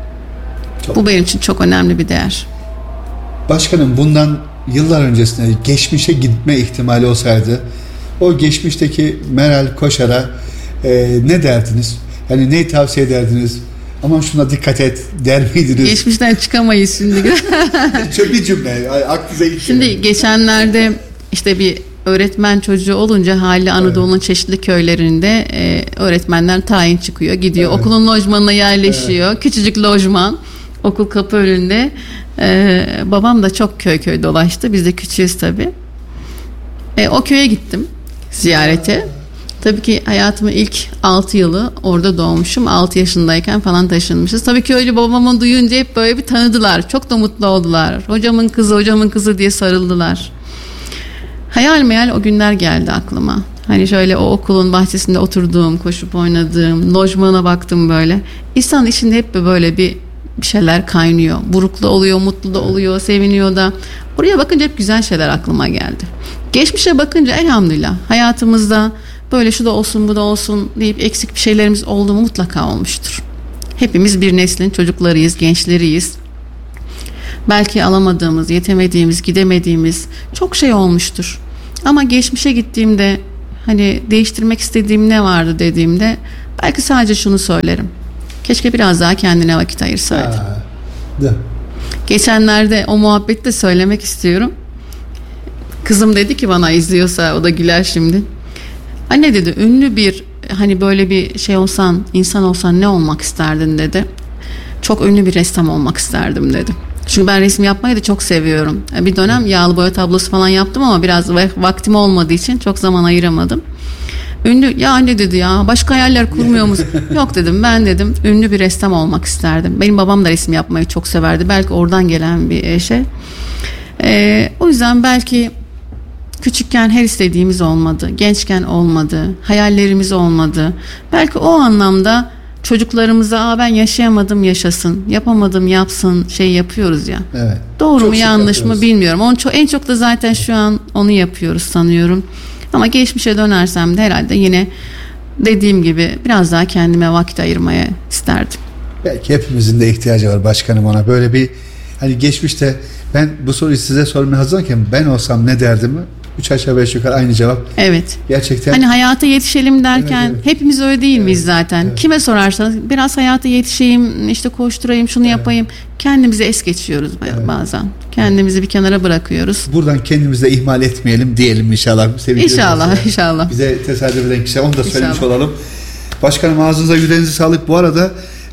Bu benim için çok önemli bir değer. Başkanım, bundan yıllar öncesinde geçmişe gitme ihtimali olsaydı o geçmişteki Meral Koşar'a ne derdiniz? Yani neyi tavsiye ederdiniz? Aman şuna dikkat et der miydiniz? Geçmişten çıkamayız şimdi. Bir cümle aklınıza gitti. Şimdi geçenlerde işte bir öğretmen çocuğu olunca haliyle Anadolu'nun çeşitli köylerinde öğretmenler tayin çıkıyor, gidiyor. Evet. Okulun lojmanına yerleşiyor. Evet. Küçücük lojman. Okul kapı önünde. Babam da çok köy dolaştı. Biz de küçüğüz tabii. O köye gittim ziyarete. Tabii ki hayatımın ilk 6 yılı orada doğmuşum. 6 yaşındayken falan taşınmışız. Tabii ki öyle babamı duyunca hep böyle bir tanıdılar. Çok da mutlu oldular. Hocamın kızı diye sarıldılar. Hayal meyal o günler geldi aklıma. Hani şöyle o okulun bahçesinde oturduğum, koşup oynadığım, lojmana baktım böyle. İnsanın içinde hep böyle bir şeyler kaynıyor. Buruklu oluyor, mutlu da oluyor, seviniyor da. Oraya bakınca hep güzel şeyler aklıma geldi. Geçmişe bakınca elhamdülillah hayatımızda böyle şu da olsun bu da olsun deyip eksik bir şeylerimiz oldu mu mutlaka olmuştur. Hepimiz bir neslin çocuklarıyız, gençleriyiz. Belki alamadığımız, yetemediğimiz, gidemediğimiz çok şey olmuştur. Ama geçmişe gittiğimde hani değiştirmek istediğim ne vardı dediğimde belki sadece şunu söylerim. Keşke biraz daha kendine vakit ayırsaydın. Geçenlerde o muhabbeti de söylemek istiyorum. Kızım dedi ki bana, izliyorsa o da güler şimdi. Anne dedi, ünlü bir hani böyle bir şey olsan, insan olsan ne olmak isterdin dedi. Çok ünlü bir ressam olmak isterdim dedi. Çünkü ben resim yapmayı da çok seviyorum. Bir dönem yağlı boya tablosu falan yaptım ama biraz vaktim olmadığı için çok zaman ayıramadım. Ünlü, ya anne dedi ya başka hayaller kurmuyor musun? Yok dedim, ben dedim ünlü bir ressam olmak isterdim. Benim babam da resim yapmayı çok severdi. Belki oradan gelen bir şey. O yüzden belki küçükken her istediğimiz olmadı. Gençken olmadı. Hayallerimiz olmadı. Belki o anlamda çocuklarımıza ben yaşayamadım yaşasın, yapamadım yapsın şey yapıyoruz ya. Evet. Doğru çok mu yanlış mı bilmiyorum. En çok da zaten şu an onu yapıyoruz sanıyorum. Ama geçmişe dönersem de herhalde yine dediğim gibi biraz daha kendime vakit ayırmaya isterdim. Belki hepimizin de ihtiyacı var başkanım ona. Böyle bir hani geçmişte ben bu soruyu size sormaya hazırlanırken ben olsam ne derdim? 3 aşağı 5 yukarı aynı cevap. Evet. Gerçekten. Hani hayata yetişelim derken evet. Hepimiz öyle değil miyiz zaten? Evet. Kime sorarsanız biraz hayata yetişeyim, işte koşturayım, şunu yapayım. Kendimizi es geçiyoruz bazen. Kendimizi bir kenara bırakıyoruz. Buradan kendimizi de ihmal etmeyelim diyelim inşallah. İnşallah. Bize tesadüf eden kişi onu da söylemiş olalım. Başkanım ağzınıza yüreğinize sağlık. Bu arada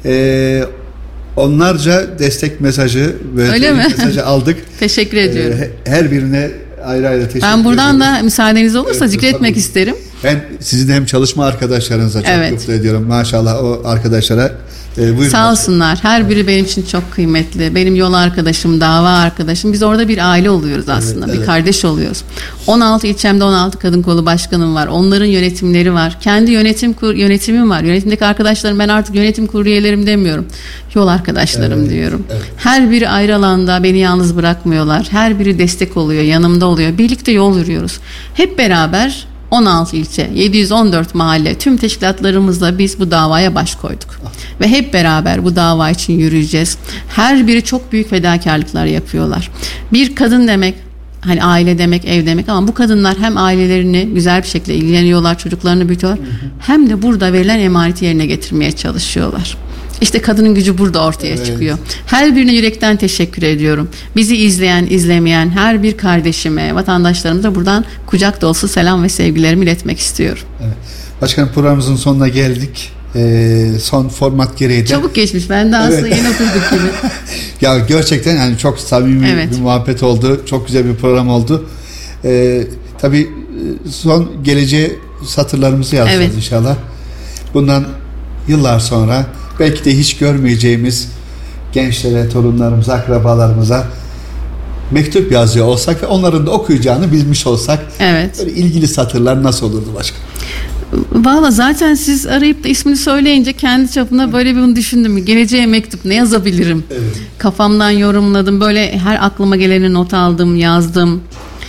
onlarca destek mesajı ve mesajı aldık. Teşekkür ediyorum. Her birine ayrı ayrı teşekkür ederim. Ben buradan da müsaadeniz olursa zikretmek isterim. Ben sizin hem çalışma arkadaşlarınıza çok mutlu ediyorum. Maşallah o arkadaşlara buyurun. Sağ olsunlar. Her biri benim için çok kıymetli. Benim yol arkadaşım, dava arkadaşım. Biz orada bir aile oluyoruz aslında. Evet. Bir kardeş oluyoruz. 16 ilçemde 16 kadın kolu başkanım var. Onların yönetimleri var. Kendi yönetimim var. Yönetimdeki arkadaşlarım, ben artık yönetim kurulu üyelerim demiyorum. Yol arkadaşlarım diyorum. Evet. Her biri ayrı alanda beni yalnız bırakmıyorlar. Her biri destek oluyor, yanımda oluyor. Birlikte yol yürüyoruz. Hep beraber 16 ilçe, 714 mahalle, tüm teşkilatlarımızla biz bu davaya baş koyduk. Ve hep beraber bu dava için yürüyeceğiz. Her biri çok büyük fedakarlıklar yapıyorlar. Bir kadın demek, hani aile demek, ev demek ama bu kadınlar hem ailelerini güzel bir şekilde ilgileniyorlar, çocuklarını büyütüyorlar. Hem de burada verilen emaneti yerine getirmeye çalışıyorlar. İşte kadının gücü burada ortaya çıkıyor. Her birine yürekten teşekkür ediyorum. Bizi izleyen, izlemeyen her bir kardeşime, vatandaşlarımıza buradan kucak dolusu selam ve sevgilerimi iletmek istiyorum. Evet. Başkanım programımızın sonuna geldik. son format gereği de. Çabuk geçmiş. Ben de aslında yeni oturduk gibi. Ya gerçekten yani çok samimi bir muhabbet oldu. Çok güzel bir program oldu. Tabii son geleceğe satırlarımızı yazacağız inşallah. Bundan yıllar sonra belki de hiç görmeyeceğimiz gençlere, torunlarımıza, akrabalarımıza mektup yazıyor olsak ve onların da okuyacağını bilmiş olsak, böyle ilgili satırlar nasıl olurdu başkanım? Valla zaten siz arayıp da ismini söyleyince kendi çapımda böyle bir bunu düşündüm. Geleceğe mektup ne yazabilirim? Kafamdan yorumladım. Böyle her aklıma geleni not aldım, yazdım.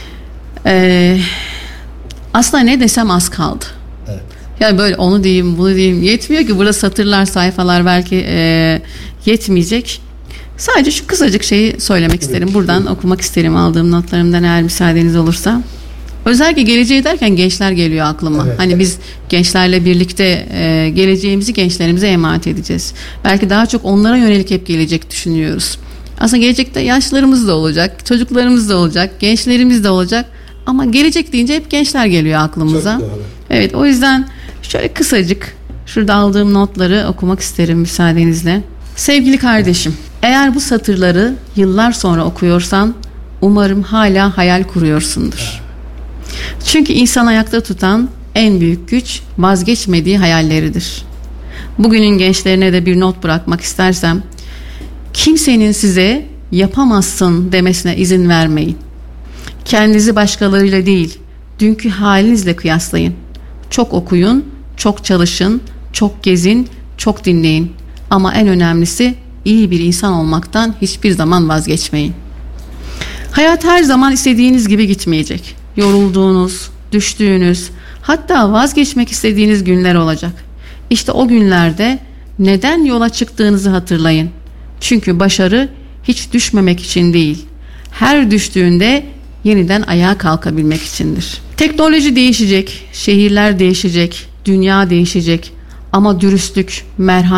Aslında ne desem az kaldı. Yani böyle onu diyeyim, bunu diyeyim. Yetmiyor ki burada satırlar, sayfalar belki yetmeyecek. Sadece şu kısacık şeyi söylemek isterim. Buradan okumak isterim aldığım notlarımdan eğer müsaadeniz olursa. Özellikle geleceği derken gençler geliyor aklıma. Hani biz gençlerle birlikte geleceğimizi gençlerimize emanet edeceğiz. Belki daha çok onlara yönelik hep gelecek düşünüyoruz. Aslında gelecekte yaşlarımız da olacak, çocuklarımız da olacak, gençlerimiz de olacak. Ama gelecek deyince hep gençler geliyor aklımıza. Evet, o yüzden şöyle kısacık şurada aldığım notları okumak isterim müsaadenizle. Sevgili kardeşim, eğer bu satırları yıllar sonra okuyorsan umarım hala hayal kuruyorsundur. Çünkü insan ayakta tutan en büyük güç vazgeçmediği hayalleridir. Bugünün gençlerine de bir not bırakmak istersem, kimsenin size yapamazsın demesine izin vermeyin. Kendinizi başkalarıyla değil, dünkü halinizle kıyaslayın. Çok okuyun, çok çalışın, çok gezin, çok dinleyin. Ama en önemlisi iyi bir insan olmaktan hiçbir zaman vazgeçmeyin. Hayat her zaman istediğiniz gibi gitmeyecek. Yorulduğunuz, düştüğünüz, hatta vazgeçmek istediğiniz günler olacak. İşte o günlerde neden yola çıktığınızı hatırlayın. Çünkü başarı hiç düşmemek için değil, her düştüğünde yeniden ayağa kalkabilmek içindir. Teknoloji değişecek, şehirler değişecek, dünya değişecek ama dürüstlük, merhamet